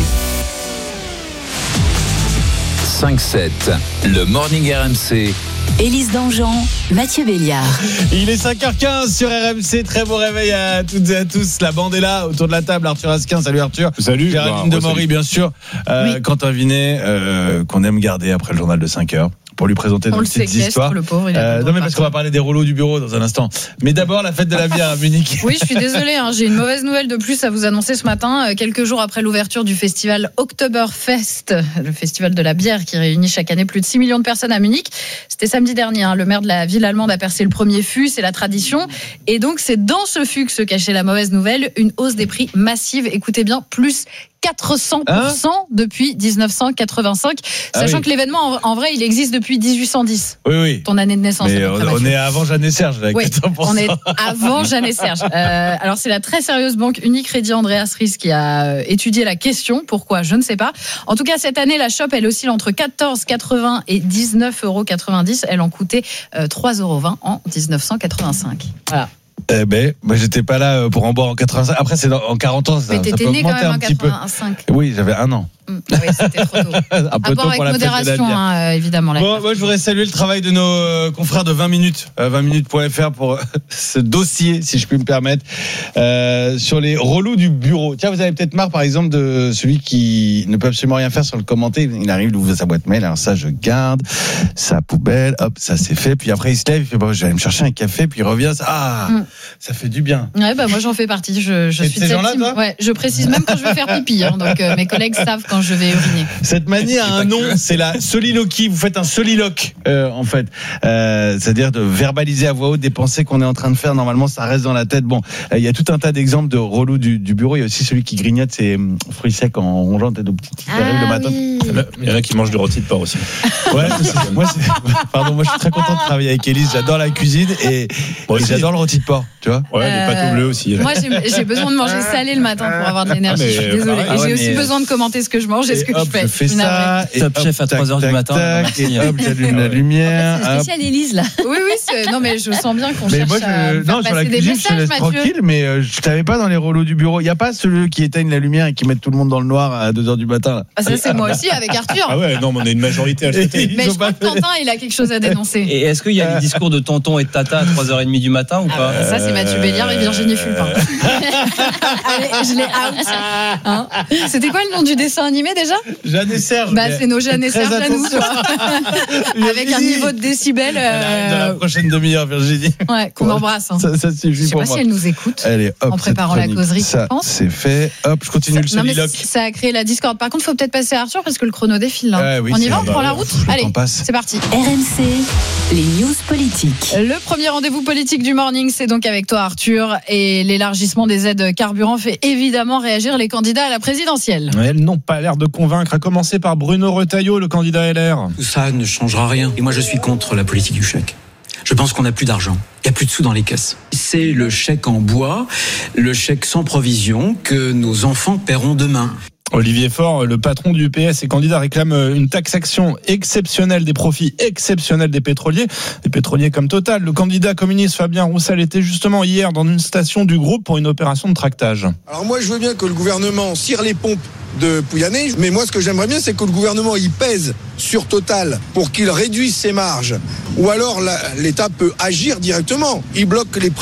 cinq sept, le Morning R M C. Élise Dangean, Mathieu Béliard. Il est cinq heures quinze sur R M C. Très bon réveil à toutes et à tous. La bande est là, autour de la table. Arthur Asquin, salut Arthur. Salut. Géraldine bah, Demory, bien sûr. Euh, oui. Quentin Vinet, euh, qu'on aime garder après le journal de cinq heures. Pour lui présenter nos petites histoires. Le pauvre, il euh, non mais parce qu'on va parler des rouleaux du bureau dans un instant. Mais d'abord la fête de la bière à Munich. Oui, je suis désolée, hein, j'ai une mauvaise nouvelle de plus à vous annoncer ce matin. Euh, quelques jours après l'ouverture du festival Oktoberfest, le festival de la bière qui réunit chaque année plus de six millions de personnes à Munich. C'était samedi dernier. Hein, le maire de la ville allemande a percé le premier fût, c'est la tradition. Et donc c'est dans ce fût que se cachait la mauvaise nouvelle, une hausse des prix massive. Écoutez bien, plus quatre cents pour cent hein depuis dix-neuf cent quatre-vingt-cinq, sachant ah oui. que l'événement, en, en vrai, il existe depuis dix-huit cent dix. Oui, oui. Ton année de naissance. Mais on, on est avant Jeanne et Serge, avec oui, on est avant Jeanne et Serge. Euh, alors, c'est la très sérieuse banque Unicredit Andreas Ries qui a étudié la question. Pourquoi? Je ne sais pas. En tout cas, cette année, la chope, elle oscille entre quatorze euros quatre-vingts et dix-neuf euros quatre-vingt-dix. Elle en coûtait trois euros vingt en dix-neuf cent quatre-vingt-cinq. Voilà. Eh ben, moi j'étais pas là pour en boire en quatre-vingt-cinq. Après, c'est dans, en quarante ans, ça, mais ça peut augmenter augmenter un petit peu. Oui, j'avais un an. Mmh, oui, c'était trop tôt. un peu tôt avec pour la modération, fête de la bière. hein, évidemment. Bon, moi je voudrais saluer le travail de nos euh, confrères de vingt minutes, euh, vingt minutes point F R pour euh, ce dossier, si je puis me permettre, euh, sur les relous du bureau. Tiens, vous avez peut-être marre, par exemple, de celui qui ne peut absolument rien faire sur le commenter. Il arrive, il ouvre sa boîte mail, alors ça je garde, sa poubelle, hop, ça c'est fait. Puis après il se lève, il fait bon, j'allais me chercher un café, puis il revient, ça, ah, mmh. ça fait du bien. Ouais, bah moi j'en fais partie. Je, je Et suis de ces gens-là, team. toi Ouais, je précise même quand je vais faire pipi. Hein, donc euh, mes collègues savent quand je vais uriner. Cette manie a un nom, c'est la soliloquie. Vous faites un soliloque, euh, en fait. Euh, c'est-à-dire de verbaliser à voix haute des pensées qu'on est en train de faire. Normalement, ça reste dans la tête. Bon, il euh, y a tout un tas d'exemples de relous du, du bureau. Il y a aussi celui qui grignote ses fruits secs en rongeant tête aux petits qui ah, arrivent le matin. Oui. Il y en a qui mangent du rôti de porc aussi. Ouais, c'est, moi, c'est, pardon, moi, je suis très content de travailler avec Élise. J'adore la cuisine et, et j'adore le rôti de porc, tu vois. Ouais, les pâtes au bleu aussi. Moi, j'ai, j'ai besoin de manger salé le matin pour avoir de l'énergie. Ah, je suis désolée. Ah, et j'ai ouais, aussi mais... besoin de commenter ce que je mange et ce que hop, je fais. Je fais ça. Et Top hop, chef à tac, trois heures du tac, matin. Tac, et hop, j'allume la lumière. C'est spécial Élise là. Oui, oui. C'est... Non, mais je sens bien qu'on mais cherche moi, je... à faire non, passer sur la des cuisine, messages, je te laisse Mathieu. tranquille, mais euh, je t'avais pas dans les relous du bureau. Il y a pas ceux qui éteignent la lumière et qui mettent tout le monde dans le noir à deux heures du matin. Là. Ah, ça c'est moi aussi avec Arthur. Ah ouais, non, mais on est une majorité à le côté. Mais je crois que Quentin, il a quelque chose à dénoncer. Et est-ce qu'il y a les discours de tonton et de tata à trois heures trente du matin ou pas? Ah, ça c'est Mathieu Béliard et Virginie Fulpin. Allez, je l'ai out. Hein, c'était quoi le nom du dessin animé déjà? Jeanne et Serge. Bah c'est nos Jeanne et Serge à nous. Avec un niveau de décibel. Euh... Dans la prochaine demi-heure, Virginie. Ouais, qu'on embrasse. Hein. Ça, ça suffit je sais pour pas moi. si elle nous écoute. Allez, hop, en préparant la causerie, ça, je pense. C'est fait. Hop, je continue ça, le soliloque. Ça a créé la discorde. Par contre, il faut peut-être passer à Arthur parce que le chrono défile. Là. Ouais, oui, on y va, on bah, prend la route. Allez, c'est parti. R M C, les news politiques. Le premier rendez-vous politique du morning, c'est donc avec toi, Arthur. Et l'élargissement des aides carburant fait évidemment réagir les candidats à la présidentielle. Elles n'ont pas l'air de convaincre, à commencer par Bruno Retailleau, le candidat L R. Tout ça ne changera rien. Et moi, je suis contre la politique du chèque. Je pense qu'on n'a plus d'argent. Il n'y a plus de sous dans les caisses. C'est le chèque en bois, le chèque sans provision que nos enfants paieront demain. Olivier Faure, le patron du P S et candidat, réclame une taxation exceptionnelle des profits exceptionnels des pétroliers, des pétroliers comme Total. Le candidat communiste Fabien Roussel était justement hier dans une station du groupe pour une opération de tractage. Alors moi je veux bien que le gouvernement cire les pompes de Pouyanné, mais moi ce que j'aimerais bien c'est que le gouvernement il pèse sur Total pour qu'il réduise ses marges, ou alors la, l'État peut agir directement, il bloque les prix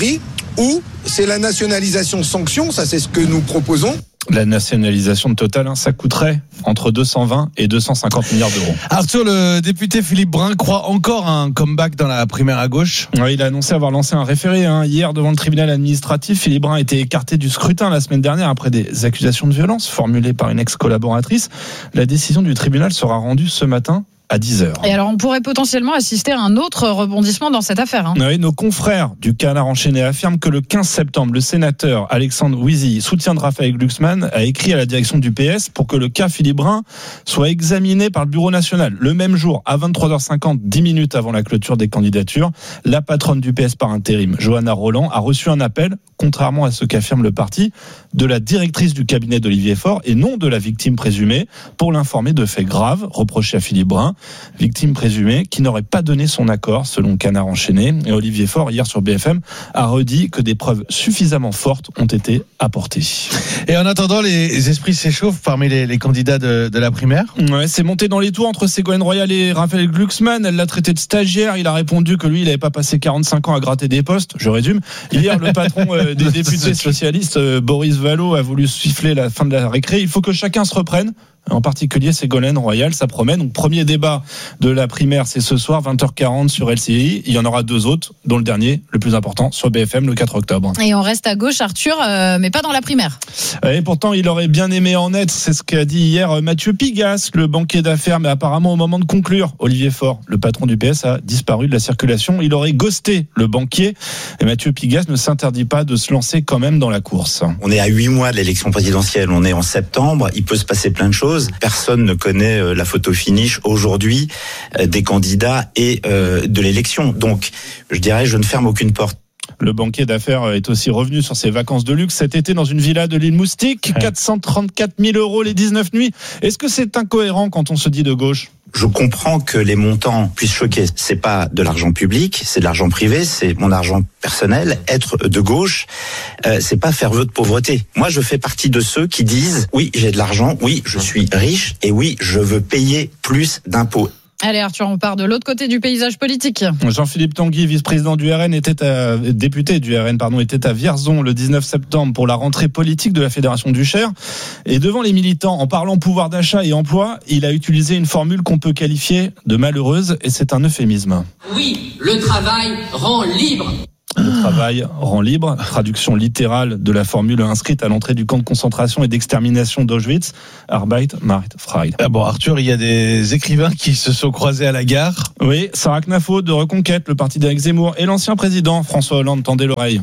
ou c'est la nationalisation sanction, ça c'est ce que nous proposons. La nationalisation de Total, hein, ça coûterait entre deux cent vingt et deux cent cinquante milliards d'euros. Arthur, le député Philippe Brun croit encore à un comeback dans la primaire à gauche. Oui, il a annoncé avoir lancé un référé hein. Hier devant le tribunal administratif. Philippe Brun a été écarté du scrutin la semaine dernière après des accusations de violence formulées par une ex-collaboratrice. La décision du tribunal sera rendue ce matin à dix heures. Et alors, on pourrait potentiellement assister à un autre rebondissement dans cette affaire. Hein. Oui, nos confrères du Canard enchaîné affirment que le quinze septembre, le sénateur Alexandre Wizy, soutien de Raphaël Glucksmann, a écrit à la direction du P S pour que le cas Philippe Brun soit examiné par le Bureau national. Le même jour, à vingt-trois heures cinquante, dix minutes avant la clôture des candidatures, la patronne du P S par intérim, Johanna Roland, a reçu un appel, contrairement à ce qu'affirme le parti, de la directrice du cabinet d'Olivier Faure et non de la victime présumée, pour l'informer de faits graves reprochés à Philippe Brun. Victime présumée qui n'aurait pas donné son accord selon Canard enchaîné. Et Olivier Faure, hier sur B F M, a redit que des preuves suffisamment fortes ont été apportées. Et en attendant, les esprits s'échauffent parmi les, les candidats de, de la primaire. Ouais, c'est monté dans les tours entre Ségolène Royal et Raphaël Glucksmann. Elle l'a traité de stagiaire. Il a répondu que lui, il n'avait pas passé quarante-cinq ans à gratter des postes. Je résume. Hier, le patron euh, des députés socialistes, euh, Boris Vallaud, a voulu siffler la fin de la récré. Il faut que chacun se reprenne. En particulier Ségolène Royal, ça promet. Donc premier débat de la primaire, c'est ce soir vingt heures quarante sur L C I. Il y en aura deux autres, dont le dernier, le plus important, sur B F M le quatre octobre. Et on reste à gauche, Arthur, euh, mais pas dans la primaire. Et pourtant, il aurait bien aimé en être. C'est ce qu'a dit hier Mathieu Pigasse, le banquier d'affaires. Mais apparemment, au moment de conclure, Olivier Faure, le patron du P S, a disparu de la circulation. Il aurait ghosté le banquier. Et Mathieu Pigasse ne s'interdit pas de se lancer quand même dans la course. On est à huit mois de l'élection présidentielle. On est en septembre. Il peut se passer plein de choses. Personne ne connaît la photo finish aujourd'hui des candidats et de l'élection. Donc, je dirais, je ne ferme aucune porte. Le banquier d'affaires est aussi revenu sur ses vacances de luxe cet été dans une villa de l'île Moustique. quatre cent trente-quatre mille euros les dix-neuf nuits. Est-ce que c'est incohérent quand on se dit de gauche ? Je comprends que les montants puissent choquer. C'est pas de l'argent public, c'est de l'argent privé, c'est mon argent personnel. Être de gauche, euh, c'est pas faire vœu de pauvreté. Moi, je fais partie de ceux qui disent oui, j'ai de l'argent, oui, je suis riche et oui, je veux payer plus d'impôts. Allez Arthur, on part de l'autre côté du paysage politique. Jean-Philippe Tanguy, vice-président du R N, était à, député du R N, pardon, était à Vierzon le dix-neuf septembre pour la rentrée politique de la Fédération du Cher. Et devant les militants, en parlant pouvoir d'achat et emploi, il a utilisé une formule qu'on peut qualifier de malheureuse, et c'est un euphémisme. Oui, le travail rend libre. Le travail rend libre, traduction littérale de la formule inscrite à l'entrée du camp de concentration et d'extermination d'Auschwitz, Arbeit macht frei. Ah bon, Arthur, il y a des écrivains qui se sont croisés à la gare. Oui, Sarah Knafo de Reconquête, le parti d'Éric Zemmour, et l'ancien président François Hollande. Tendez l'oreille.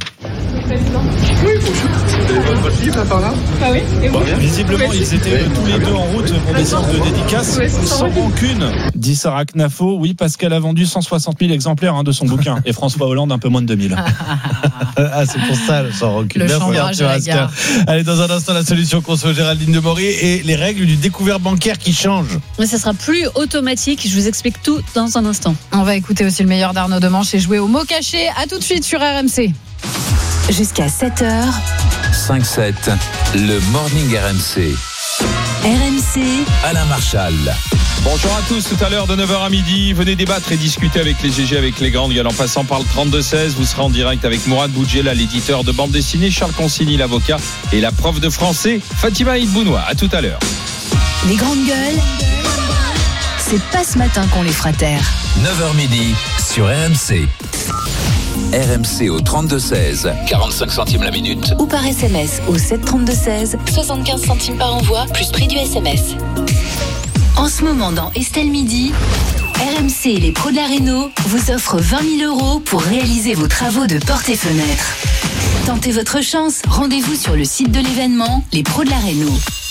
Oui, bonjour. Vous avez votre livre là par là ? Ah oui. Et vous ? Visiblement, ils étaient tous les deux en route pour des séances de dédicaces sans rancune, dit Sarah Knafo. Oui, parce qu'elle a vendu cent soixante mille exemplaires hein, de son bouquin. Et François Hollande, un peu moins de deux mille. Ah, c'est pour ça, le sans rancune. Le chambrage à la gare. Allez, dans un instant, la solution conso Géraldine de Maury et les règles du découvert bancaire qui changent. Mais ça sera plus automatique. Je vous explique tout dans un instant. On va écouter aussi le meilleur d'Arnaud Demanche et jouer au mot caché. À tout de suite sur R M C. Jusqu'à sept heures. cinq sept, le Morning R M C. R M C. Alain Marchal. Bonjour à tous, tout à l'heure de neuf heures à midi, venez débattre et discuter avec les G G, avec les grandes gueules en passant par le trente-deux seize. Vous serez en direct avec Mourad Boudjela, l'éditeur de bande dessinée, Charles Consigny, l'avocat, et la prof de français, Fatima Idbounoua. À tout à l'heure. Les grandes gueules, c'est pas ce matin qu'on les fera taire. neuf heures midi sur R M C. R M C au trente-deux seize, quarante-cinq centimes la minute. Ou par S M S au sept trente-deux seize, soixante-quinze centimes par envoi, plus prix du S M S. En ce moment, dans Estelle Midi, R M C et les pros de la Réno vous offrent vingt mille euros pour réaliser vos travaux de portes et fenêtres. Tentez votre chance, rendez-vous sur le site de l'événement, les pros de la Réno.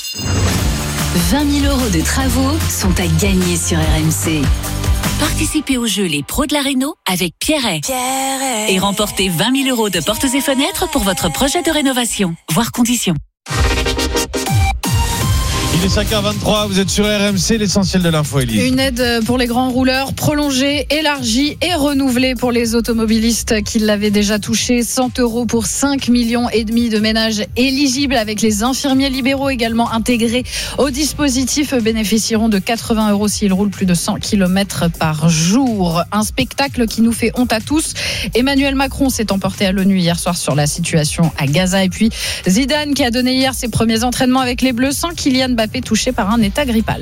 vingt mille euros de travaux sont à gagner sur R M C. Participez au jeu Les Pros de la Réno avec Pierret. Pierret. Et remportez vingt mille euros de portes et fenêtres pour votre projet de rénovation. Voir conditions. Il est cinq heures vingt-trois, vous êtes sur R M C, l'essentiel de l'info, Élise. Une aide pour les grands rouleurs prolongée, élargie et renouvelée pour les automobilistes qui l'avaient déjà touché. cent euros pour cinq millions et demi de ménages éligibles, avec les infirmiers libéraux également intégrés au dispositif, bénéficieront de quatre-vingts euros s'ils roulent plus de cent kilomètres par jour. Un spectacle qui nous fait honte à tous. Emmanuel Macron s'est emporté à l'ONU hier soir sur la situation à Gaza, et puis Zidane qui a donné hier ses premiers entraînements avec les Bleus sans Kylian Mbappé touché par un état grippal.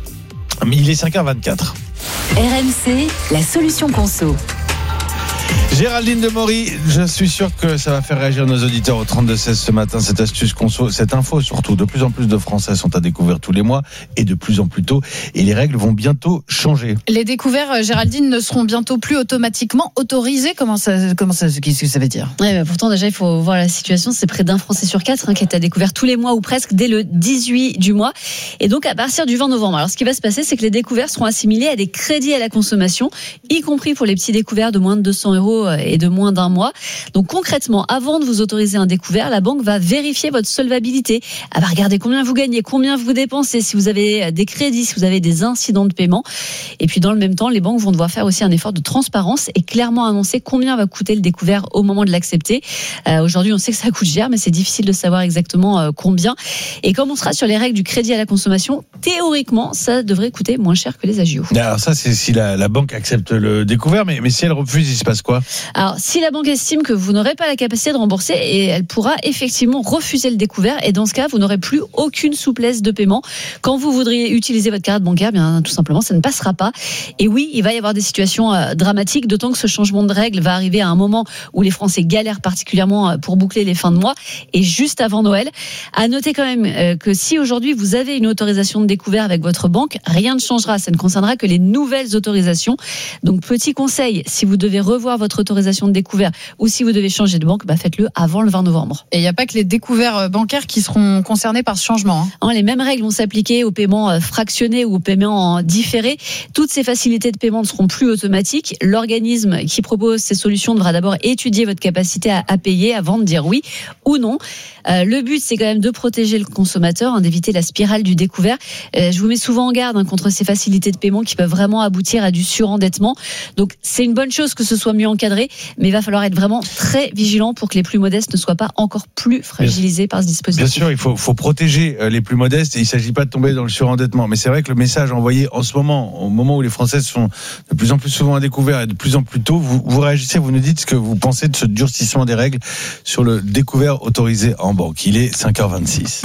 Mais il est cinq heures vingt-quatre. R M C, la solution conso. Géraldine de Maury, je suis sûr que ça va faire réagir nos auditeurs au trente-deux seize ce matin, cette astuce conso, cette info surtout. De plus en plus de Français sont à découvrir tous les mois et de plus en plus tôt, et les règles vont bientôt changer. Les découverts, Géraldine, ne seront bientôt plus automatiquement autorisés. Comment ça, comment ça, qu'est-ce que ça veut dire? Ouais, bah pourtant déjà il faut voir la situation. C'est près d'un Français sur quatre hein, qui est à découvert tous les mois ou presque dès le dix-huit du mois. Et donc à partir du vingt novembre. Alors ce qui va se passer, c'est que les découverts seront assimilés à des crédits à la consommation, y compris pour les petits découverts de moins de deux cents euros et de moins d'un mois. Donc concrètement, avant de vous autoriser un découvert, la banque va vérifier votre solvabilité. Elle va regarder combien vous gagnez, combien vous dépensez, si vous avez des crédits, si vous avez des incidents de paiement. Et puis dans le même temps, les banques vont devoir faire aussi un effort de transparence et clairement annoncer combien va coûter le découvert au moment de l'accepter. Euh, aujourd'hui, on sait que ça coûte cher, mais c'est difficile de savoir exactement euh, combien. Et comme on sera sur les règles du crédit à la consommation, théoriquement, ça devrait coûter moins cher que les agios. Alors ça, c'est si la, la banque accepte le découvert, mais, mais si elle refuse, il se passe quoi? Alors, si la banque estime que vous n'aurez pas la capacité de rembourser, et elle pourra effectivement refuser le découvert, et dans ce cas, vous n'aurez plus aucune souplesse de paiement. Quand vous voudriez utiliser votre carte bancaire, bien tout simplement, ça ne passera pas. Et oui, il va y avoir des situations euh, dramatiques, d'autant que ce changement de règle va arriver à un moment où les Français galèrent particulièrement pour boucler les fins de mois, et juste avant Noël. À noter quand même euh, que si aujourd'hui vous avez une autorisation de découvert avec votre banque, rien ne changera. Ça ne concernera que les nouvelles autorisations. Donc petit conseil, si vous devez revoir votre autorisation de découvert ou si vous devez changer de banque, bah faites-le avant le vingt novembre. Et il n'y a pas que les découverts bancaires qui seront concernés par ce changement. Hein. Les mêmes règles vont s'appliquer aux paiements fractionnés ou aux paiements différés. Toutes ces facilités de paiement ne seront plus automatiques. L'organisme qui propose ces solutions devra d'abord étudier votre capacité à, à payer avant de dire oui ou non. Euh, le but, c'est quand même de protéger le consommateur, hein, d'éviter la spirale du découvert. Euh, je vous mets souvent en garde hein, contre ces facilités de paiement qui peuvent vraiment aboutir à du surendettement. Donc, c'est une bonne chose que ce soit mieux encadré, mais il va falloir être vraiment très vigilant pour que les plus modestes ne soient pas encore plus fragilisés par ce dispositif. Bien sûr, il faut, faut protéger les plus modestes et il ne s'agit pas de tomber dans le surendettement. Mais c'est vrai que le message envoyé en ce moment, au moment où les Français sont de plus en plus souvent à découvert et de plus en plus tôt, vous, vous réagissez, vous nous dites ce que vous pensez de ce durcissement des règles sur le découvert autorisé en banque. Il est cinq heures vingt-six.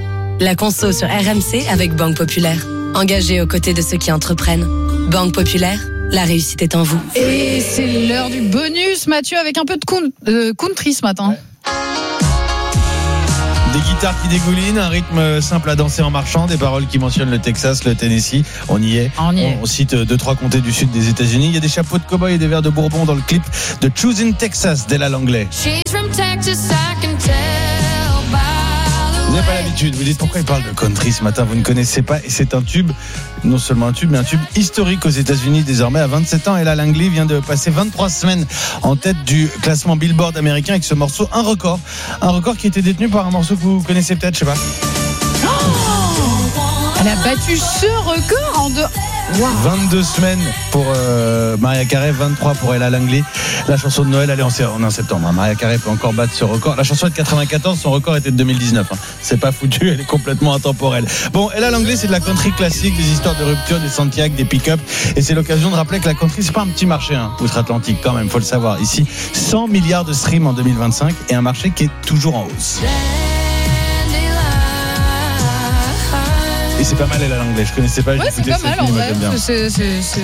La conso sur R M C avec Banque Populaire. Engagée aux côtés de ceux qui entreprennent. Banque Populaire, la réussite est en vous. Et c'est l'heure du bonus, Mathieu, avec un peu de country ce matin. Des guitares qui dégoulinent, un rythme simple à danser en marchant, des paroles qui mentionnent le Texas, le Tennessee. On y est. On y est. On, on cite deux, trois comtés du sud des États-Unis. Il y a des chapeaux de cow-boy et des verres de bourbon dans le clip de Choosing Texas d'Ella Langley. Vous n'avez pas l'habitude, vous dites pourquoi il parle de country ce matin, vous ne connaissez pas, et c'est un tube, non seulement un tube, mais un tube historique aux États-Unis désormais. À vingt-sept ans, Ella Langley vient de passer vingt-trois semaines en tête du classement Billboard américain avec ce morceau, un record, un record qui était détenu par un morceau que vous connaissez peut-être, je sais pas. Oh, elle a battu ce record en deux. Wow. vingt-deux semaines pour euh, Mariah Carey, vingt-trois pour Ella Langley. La chanson de Noël, elle est en, on est en septembre. Hein. Mariah Carey peut encore battre ce record. La chanson est de quatre-vingt-quatorze, son record était de deux mille dix-neuf. Hein. C'est pas foutu, elle est complètement intemporelle. Bon, Ella Langley, c'est de la country classique, des histoires de rupture, des Santiago, des pick-up. Et c'est l'occasion de rappeler que la country, c'est pas un petit marché, hein, outre-Atlantique quand même, faut le savoir. Ici, cent milliards de streams en deux mille vingt-cinq et un marché qui est toujours en hausse. Et c'est pas mal Ella Langley, je connaissais pas. Ouais, c'est pas mal en vrai. C'est, c'est, c'est...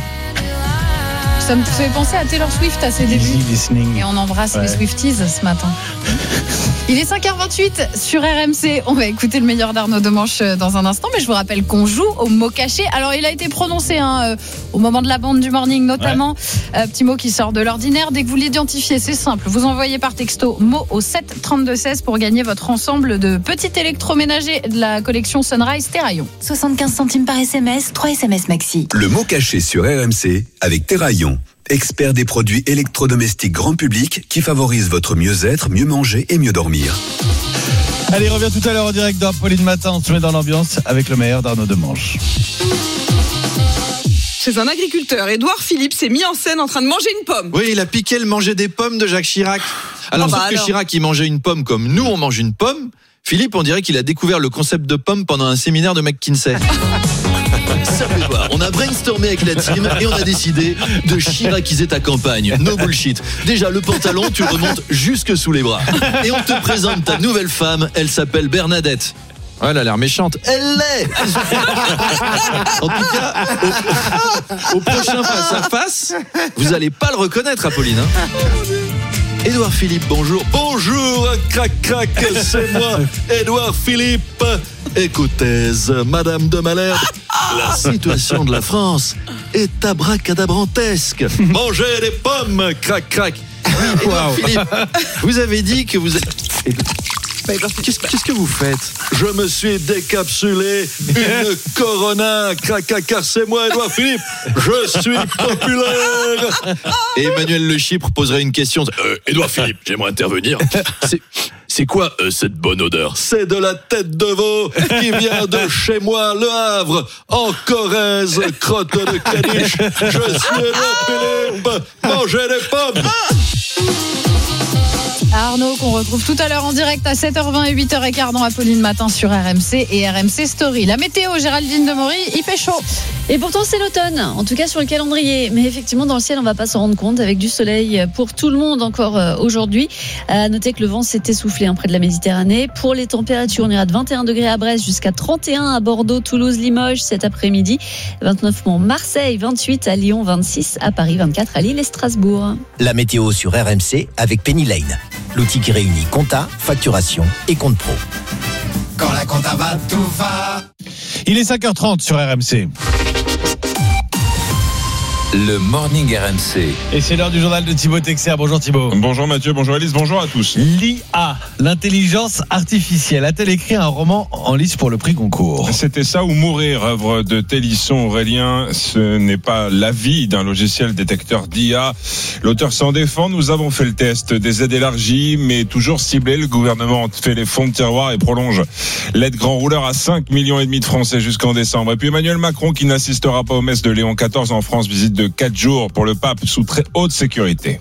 Ça me fait penser à Taylor Swift à ses débuts. Et on embrasse ouais. les Swifties ce matin. Il est cinq heures vingt-huit sur R M C. On va écouter le meilleur d'Arnaud Demanche dans un instant, mais je vous rappelle qu'on joue au mot caché. Alors, il a été prononcé hein, euh, au moment de la bande du morning, notamment. Ouais. Euh, petit mot qui sort de l'ordinaire. Dès que vous l'identifiez, c'est simple. Vous envoyez par texto mot au sept trente-deux seize pour gagner votre ensemble de petits électroménagers de la collection Sunrise Terraillon. soixante-quinze centimes par S M S, trois S M S maxi. Le mot caché sur R M C avec Terraillon. Expert des produits électrodomestiques grand public qui favorisent votre mieux-être, mieux manger et mieux dormir. Allez, revient tout à l'heure en direct dans Apolline Matin. On se met dans l'ambiance avec le meilleur d'Arnaud Demange. Chez un agriculteur, Édouard Philippe s'est mis en scène en train de manger une pomme. Oui, il a piqué le manger des pommes de Jacques Chirac. Alors, Ah bah sauf que alors. Chirac, il mangeait une pomme comme nous, on mange une pomme. Philippe, on dirait qu'il a découvert le concept de pomme pendant un séminaire de McKinsey. Ça fait voir. On a brainstormé avec la team et on a décidé de chiraciser ta campagne. No bullshit. Déjà, le pantalon, tu le remontes jusque sous les bras. Et on te présente ta nouvelle femme. Elle s'appelle Bernadette. Ouais, elle a l'air méchante. Elle l'est. En tout cas, au, au prochain face à face, vous allez pas le reconnaître, Apolline. Hein. Édouard Philippe, bonjour. Bonjour, crac crac, c'est moi, Édouard Philippe. Écoutez, Madame de Malherbe, la situation de la France est abracadabrantesque. Mangez des pommes, crac crac. Édouard Wow. Philippe, vous avez dit que vous êtes... Qu'est-ce, qu'est-ce que vous faites? Je me suis décapsulé une Corona, crac, car c'est moi, Édouard Philippe. Je suis populaire. Et Emmanuel Le Chypre poserait une question. Euh, Édouard Philippe, j'aimerais intervenir. C'est, c'est quoi euh, cette bonne odeur? C'est de la tête de veau qui vient de chez moi, Le Havre, en Corrèze, crotte de caniche. Je suis Édouard Philippe. Mangez des pommes. Arnaud, qu'on retrouve tout à l'heure en direct à sept heures vingt et huit heures quinze dans Apolline Matin sur R M C et R M C Story. La météo, Géraldine Demory, il fait chaud. Et pourtant, c'est l'automne, en tout cas sur le calendrier. Mais effectivement, dans le ciel, on ne va pas s'en rendre compte, avec du soleil pour tout le monde encore aujourd'hui. À noter que le vent s'est essoufflé hein, près de la Méditerranée. Pour les températures, on ira de vingt et un degrés à Brest jusqu'à trente et un à Bordeaux, Toulouse, Limoges cet après-midi. vingt-neuf pour Marseille, vingt-huit à Lyon, vingt-six à Paris, vingt-quatre à Lille et Strasbourg. La météo sur R M C avec Penny Lane. L'outil qui réunit compta, facturation et compte pro. Quand la compta va, tout va. Il est cinq heures trente sur R M C. Le Morning R M C. Et c'est l'heure du journal de Thibaut Texer. Bonjour Thibaut. Bonjour Mathieu, bonjour Alice, bonjour à tous. L'I A, l'intelligence artificielle, a-t-elle écrit un roman en lice pour le prix Goncourt? C'était ça ou mourir, œuvre de Télisson Aurélien. Ce n'est pas l'avis d'un logiciel détecteur d'I A. L'auteur s'en défend. Nous avons fait le test des aides élargies, mais toujours ciblées. Le gouvernement fait les fonds de tiroir et prolonge l'aide grand rouleur à cinq millions et demi de Français jusqu'en décembre. Et puis Emmanuel Macron qui n'assistera pas aux messes de Léon quatorze en France, visite de quatre jours pour le pape sous très haute sécurité.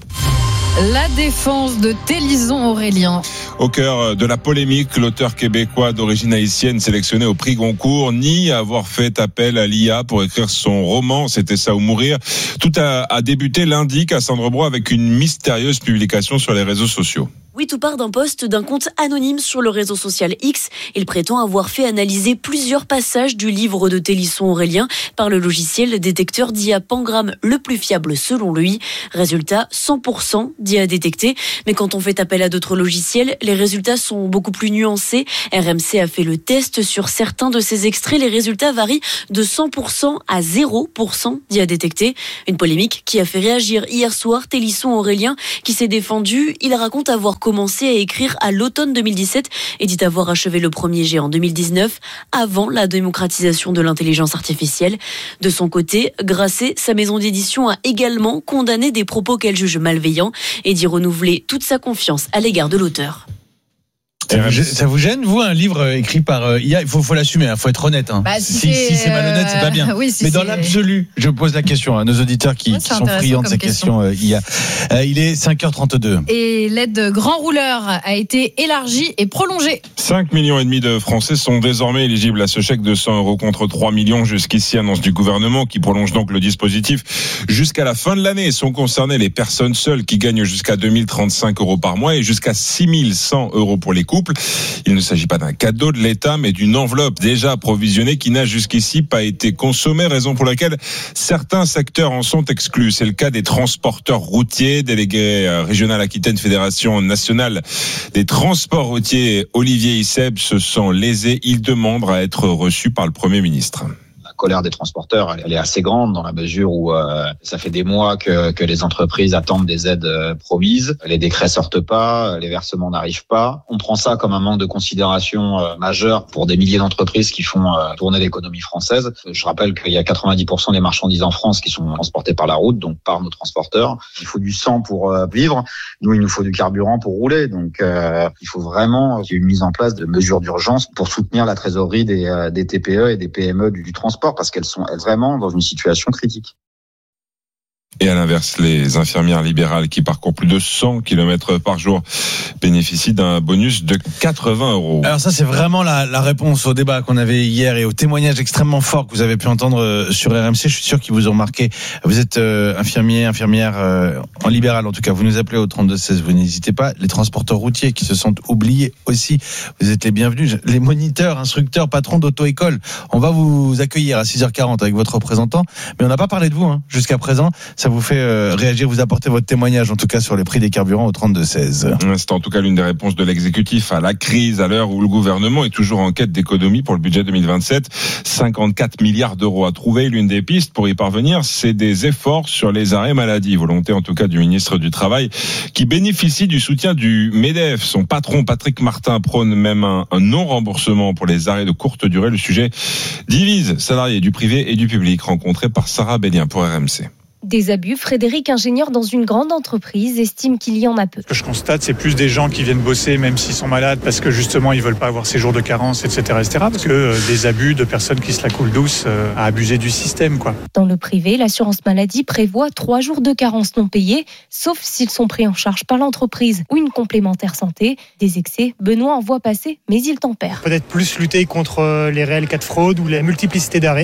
La défense de Télisson Aurélien. Au cœur de la polémique, l'auteur québécois d'origine haïtienne sélectionné au prix Goncourt nie avoir fait appel à l'I A pour écrire son roman, c'était ça ou mourir. Tout a, a débuté lundi, Cassandre Brou, avec une mystérieuse publication sur les réseaux sociaux. Oui, tout part d'un post d'un compte anonyme sur le réseau social X. Il prétend avoir fait analyser plusieurs passages du livre de Télisson Aurélien par le logiciel détecteur d'I A Pangram, le plus fiable selon lui. Résultat, cent pour cent d'I A détecté. Mais quand on fait appel à d'autres logiciels, les résultats sont beaucoup plus nuancés. R M C a fait le test sur certains de ces extraits. Les résultats varient de cent pour cent à zéro pour cent d'I A détecté. Une polémique qui a fait réagir hier soir Télisson Aurélien qui s'est défendu. Il raconte avoir commencé à écrire à l'automne deux mille dix-sept et dit avoir achevé le premier jet en deux mille dix-neuf, avant la démocratisation de l'intelligence artificielle. De son côté, Grasset, sa maison d'édition, a également condamné des propos qu'elle juge malveillants et dit renouveler toute sa confiance à l'égard de l'auteur. Ça vous, gêne, ça vous gêne, vous, un livre écrit par I A? Il faut, faut l'assumer, il hein, faut être honnête. Hein. Bah, si, si, c'est, si c'est malhonnête, c'est pas bien. Euh, oui, si Mais c'est... dans l'absolu, je pose la question à nos auditeurs qui, ouais, qui sont friands de ces questions, questions euh, I A. Euh, il est cinq heures trente-deux. Et l'aide grand rouleur a été élargie et prolongée. cinq millions et demi de Français sont désormais éligibles à ce chèque de cent euros contre trois millions jusqu'ici, annonce du gouvernement qui prolonge donc le dispositif jusqu'à la fin de l'année. Sont concernées les personnes seules qui gagnent jusqu'à deux mille trente-cinq euros par mois et jusqu'à six mille cent euros pour les couples. Il ne s'agit pas d'un cadeau de l'État, mais d'une enveloppe déjà approvisionnée qui n'a jusqu'ici pas été consommée, raison pour laquelle certains secteurs en sont exclus. C'est le cas des transporteurs routiers. Délégué régional Aquitaine, Fédération nationale des transports routiers, Olivier Isseb se sent lésé. Il demande à être reçu par le Premier ministre. La colère des transporteurs, elle est assez grande dans la mesure où euh, ça fait des mois que, que les entreprises attendent des aides euh, promises. Les décrets sortent pas, les versements n'arrivent pas. On prend ça comme un manque de considération euh, majeur pour des milliers d'entreprises qui font euh, tourner l'économie française. Je rappelle qu'il y a quatre-vingt-dix pour cent des marchandises en France qui sont transportées par la route, donc par nos transporteurs. Il faut du sang pour euh, vivre. Nous, il nous faut du carburant pour rouler. Donc, euh, il faut vraiment qu'il y ait une mise en place de mesures d'urgence pour soutenir la trésorerie des, euh, des T P E et des P M E du, du transport parce qu'elles sont elles, vraiment dans une situation critique. Et à l'inverse, les infirmières libérales qui parcourent plus de cent kilomètres par jour bénéficient d'un bonus de quatre-vingts euros. Alors ça, c'est vraiment la, la réponse au débat qu'on avait hier et au témoignage extrêmement fort que vous avez pu entendre sur R M C. Je suis sûr qu'ils vous ont marqué. Vous êtes euh, infirmier, infirmière euh, en libéral en tout cas. Vous nous appelez au trente-deux seize. Vous n'hésitez pas. Les transporteurs routiers qui se sentent oubliés aussi, vous êtes les bienvenus. Les moniteurs, instructeurs, patrons d'auto-école, on va vous accueillir à six heures quarante avec votre représentant. Mais on n'a pas parlé de vous hein, jusqu'à présent. Ça vous fait euh, réagir, vous apporter votre témoignage en tout cas sur les prix des carburants au trente-deux seize. C'est en tout cas l'une des réponses de l'exécutif à la crise à l'heure où le gouvernement est toujours en quête d'économie pour le budget deux mille vingt-sept. cinquante-quatre milliards d'euros à trouver. L'une des pistes pour y parvenir, c'est des efforts sur les arrêts maladie. Volonté en tout cas du ministre du Travail qui bénéficie du soutien du MEDEF. Son patron Patrick Martin prône même un, un non-remboursement pour les arrêts de courte durée. Le sujet divise salariés du privé et du public. Rencontré par Sarah Bellien pour R M C. Des abus, Frédéric, ingénieur dans une grande entreprise, estime qu'il y en a peu. Ce que je constate, c'est plus des gens qui viennent bosser même s'ils sont malades parce que justement ils veulent pas avoir ces jours de carence, et cetera, et cetera. Parce que euh, des abus de personnes qui se la coulent douce euh, à abuser du système, quoi. Dans le privé, l'assurance maladie prévoit trois jours de carence non payés, sauf s'ils sont pris en charge par l'entreprise ou une complémentaire santé. Des excès, Benoît en voit passer, mais il tempère. Peut-être plus lutter contre les réels cas de fraude ou la multiplicité d'arrêts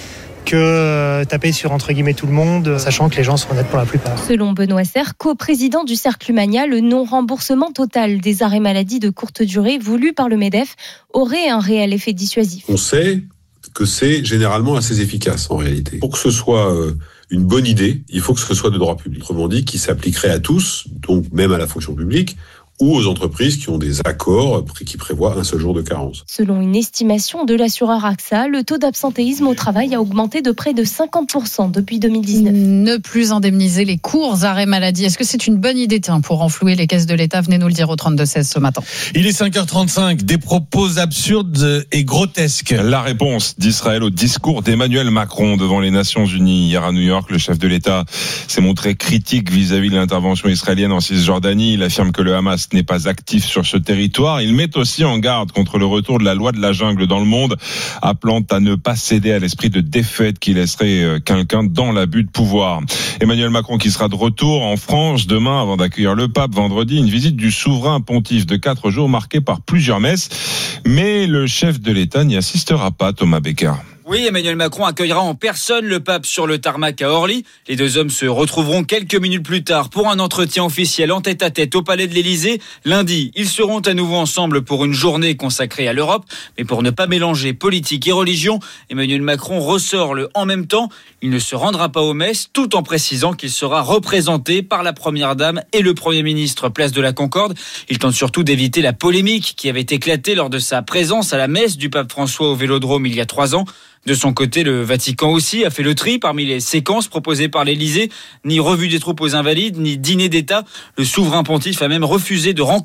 que taper sur entre guillemets tout le monde, sachant que les gens sont honnêtes pour la plupart. Selon Benoît Serre, co-président du Cercle Humania, le non-remboursement total des arrêts maladie de courte durée voulu par le MEDEF aurait un réel effet dissuasif. On sait que c'est généralement assez efficace en réalité. Pour que ce soit une bonne idée, il faut que ce soit de droit public. Autrement dit, qui s'appliquerait à tous, donc même à la fonction publique, ou aux entreprises qui ont des accords qui prévoient un seul jour de carence. Selon une estimation de l'assureur A X A, le taux d'absentéisme au travail a augmenté de près de cinquante pour cent depuis deux mille dix-neuf. Ne plus indemniser les courts arrêts maladie. Est-ce que c'est une bonne idée tiens, pour renflouer les caisses de l'État? Venez nous le dire au trente-deux seize ce matin. Il est cinq heures trente-cinq, des propos absurdes et grotesques. La réponse d'Israël au discours d'Emmanuel Macron devant les Nations Unies. Hier à New York, le chef de l'État s'est montré critique vis-à-vis de l'intervention israélienne en Cisjordanie. Il affirme que le Hamas n'est pas actif sur ce territoire. Il met aussi en garde contre le retour de la loi de la jungle dans le monde, appelant à ne pas céder à l'esprit de défaite qui laisserait quelqu'un dans l'abus de pouvoir. Emmanuel Macron qui sera de retour en France demain avant d'accueillir le pape vendredi, une visite du souverain pontife de quatre jours marquée par plusieurs messes. Mais le chef de l'État n'y assistera pas, Thomas Becker. Oui, Emmanuel Macron accueillera en personne le pape sur le tarmac à Orly. Les deux hommes se retrouveront quelques minutes plus tard pour un entretien officiel en tête-à-tête au palais de l'Élysée. Lundi, ils seront à nouveau ensemble pour une journée consacrée à l'Europe. Mais pour ne pas mélanger politique et religion, Emmanuel Macron ressort le « en même temps ». Il ne se rendra pas aux messes, tout en précisant qu'il sera représenté par la Première Dame et le Premier ministre place de la Concorde. Il tente surtout d'éviter la polémique qui avait éclaté lors de sa présence à la messe du pape François au Vélodrome il y a trois ans. De son côté, le Vatican aussi a fait le tri parmi les séquences proposées par l'Élysée. Ni revue des troupes aux Invalides, ni dîner d'État. Le souverain pontife a même refusé de rencontrer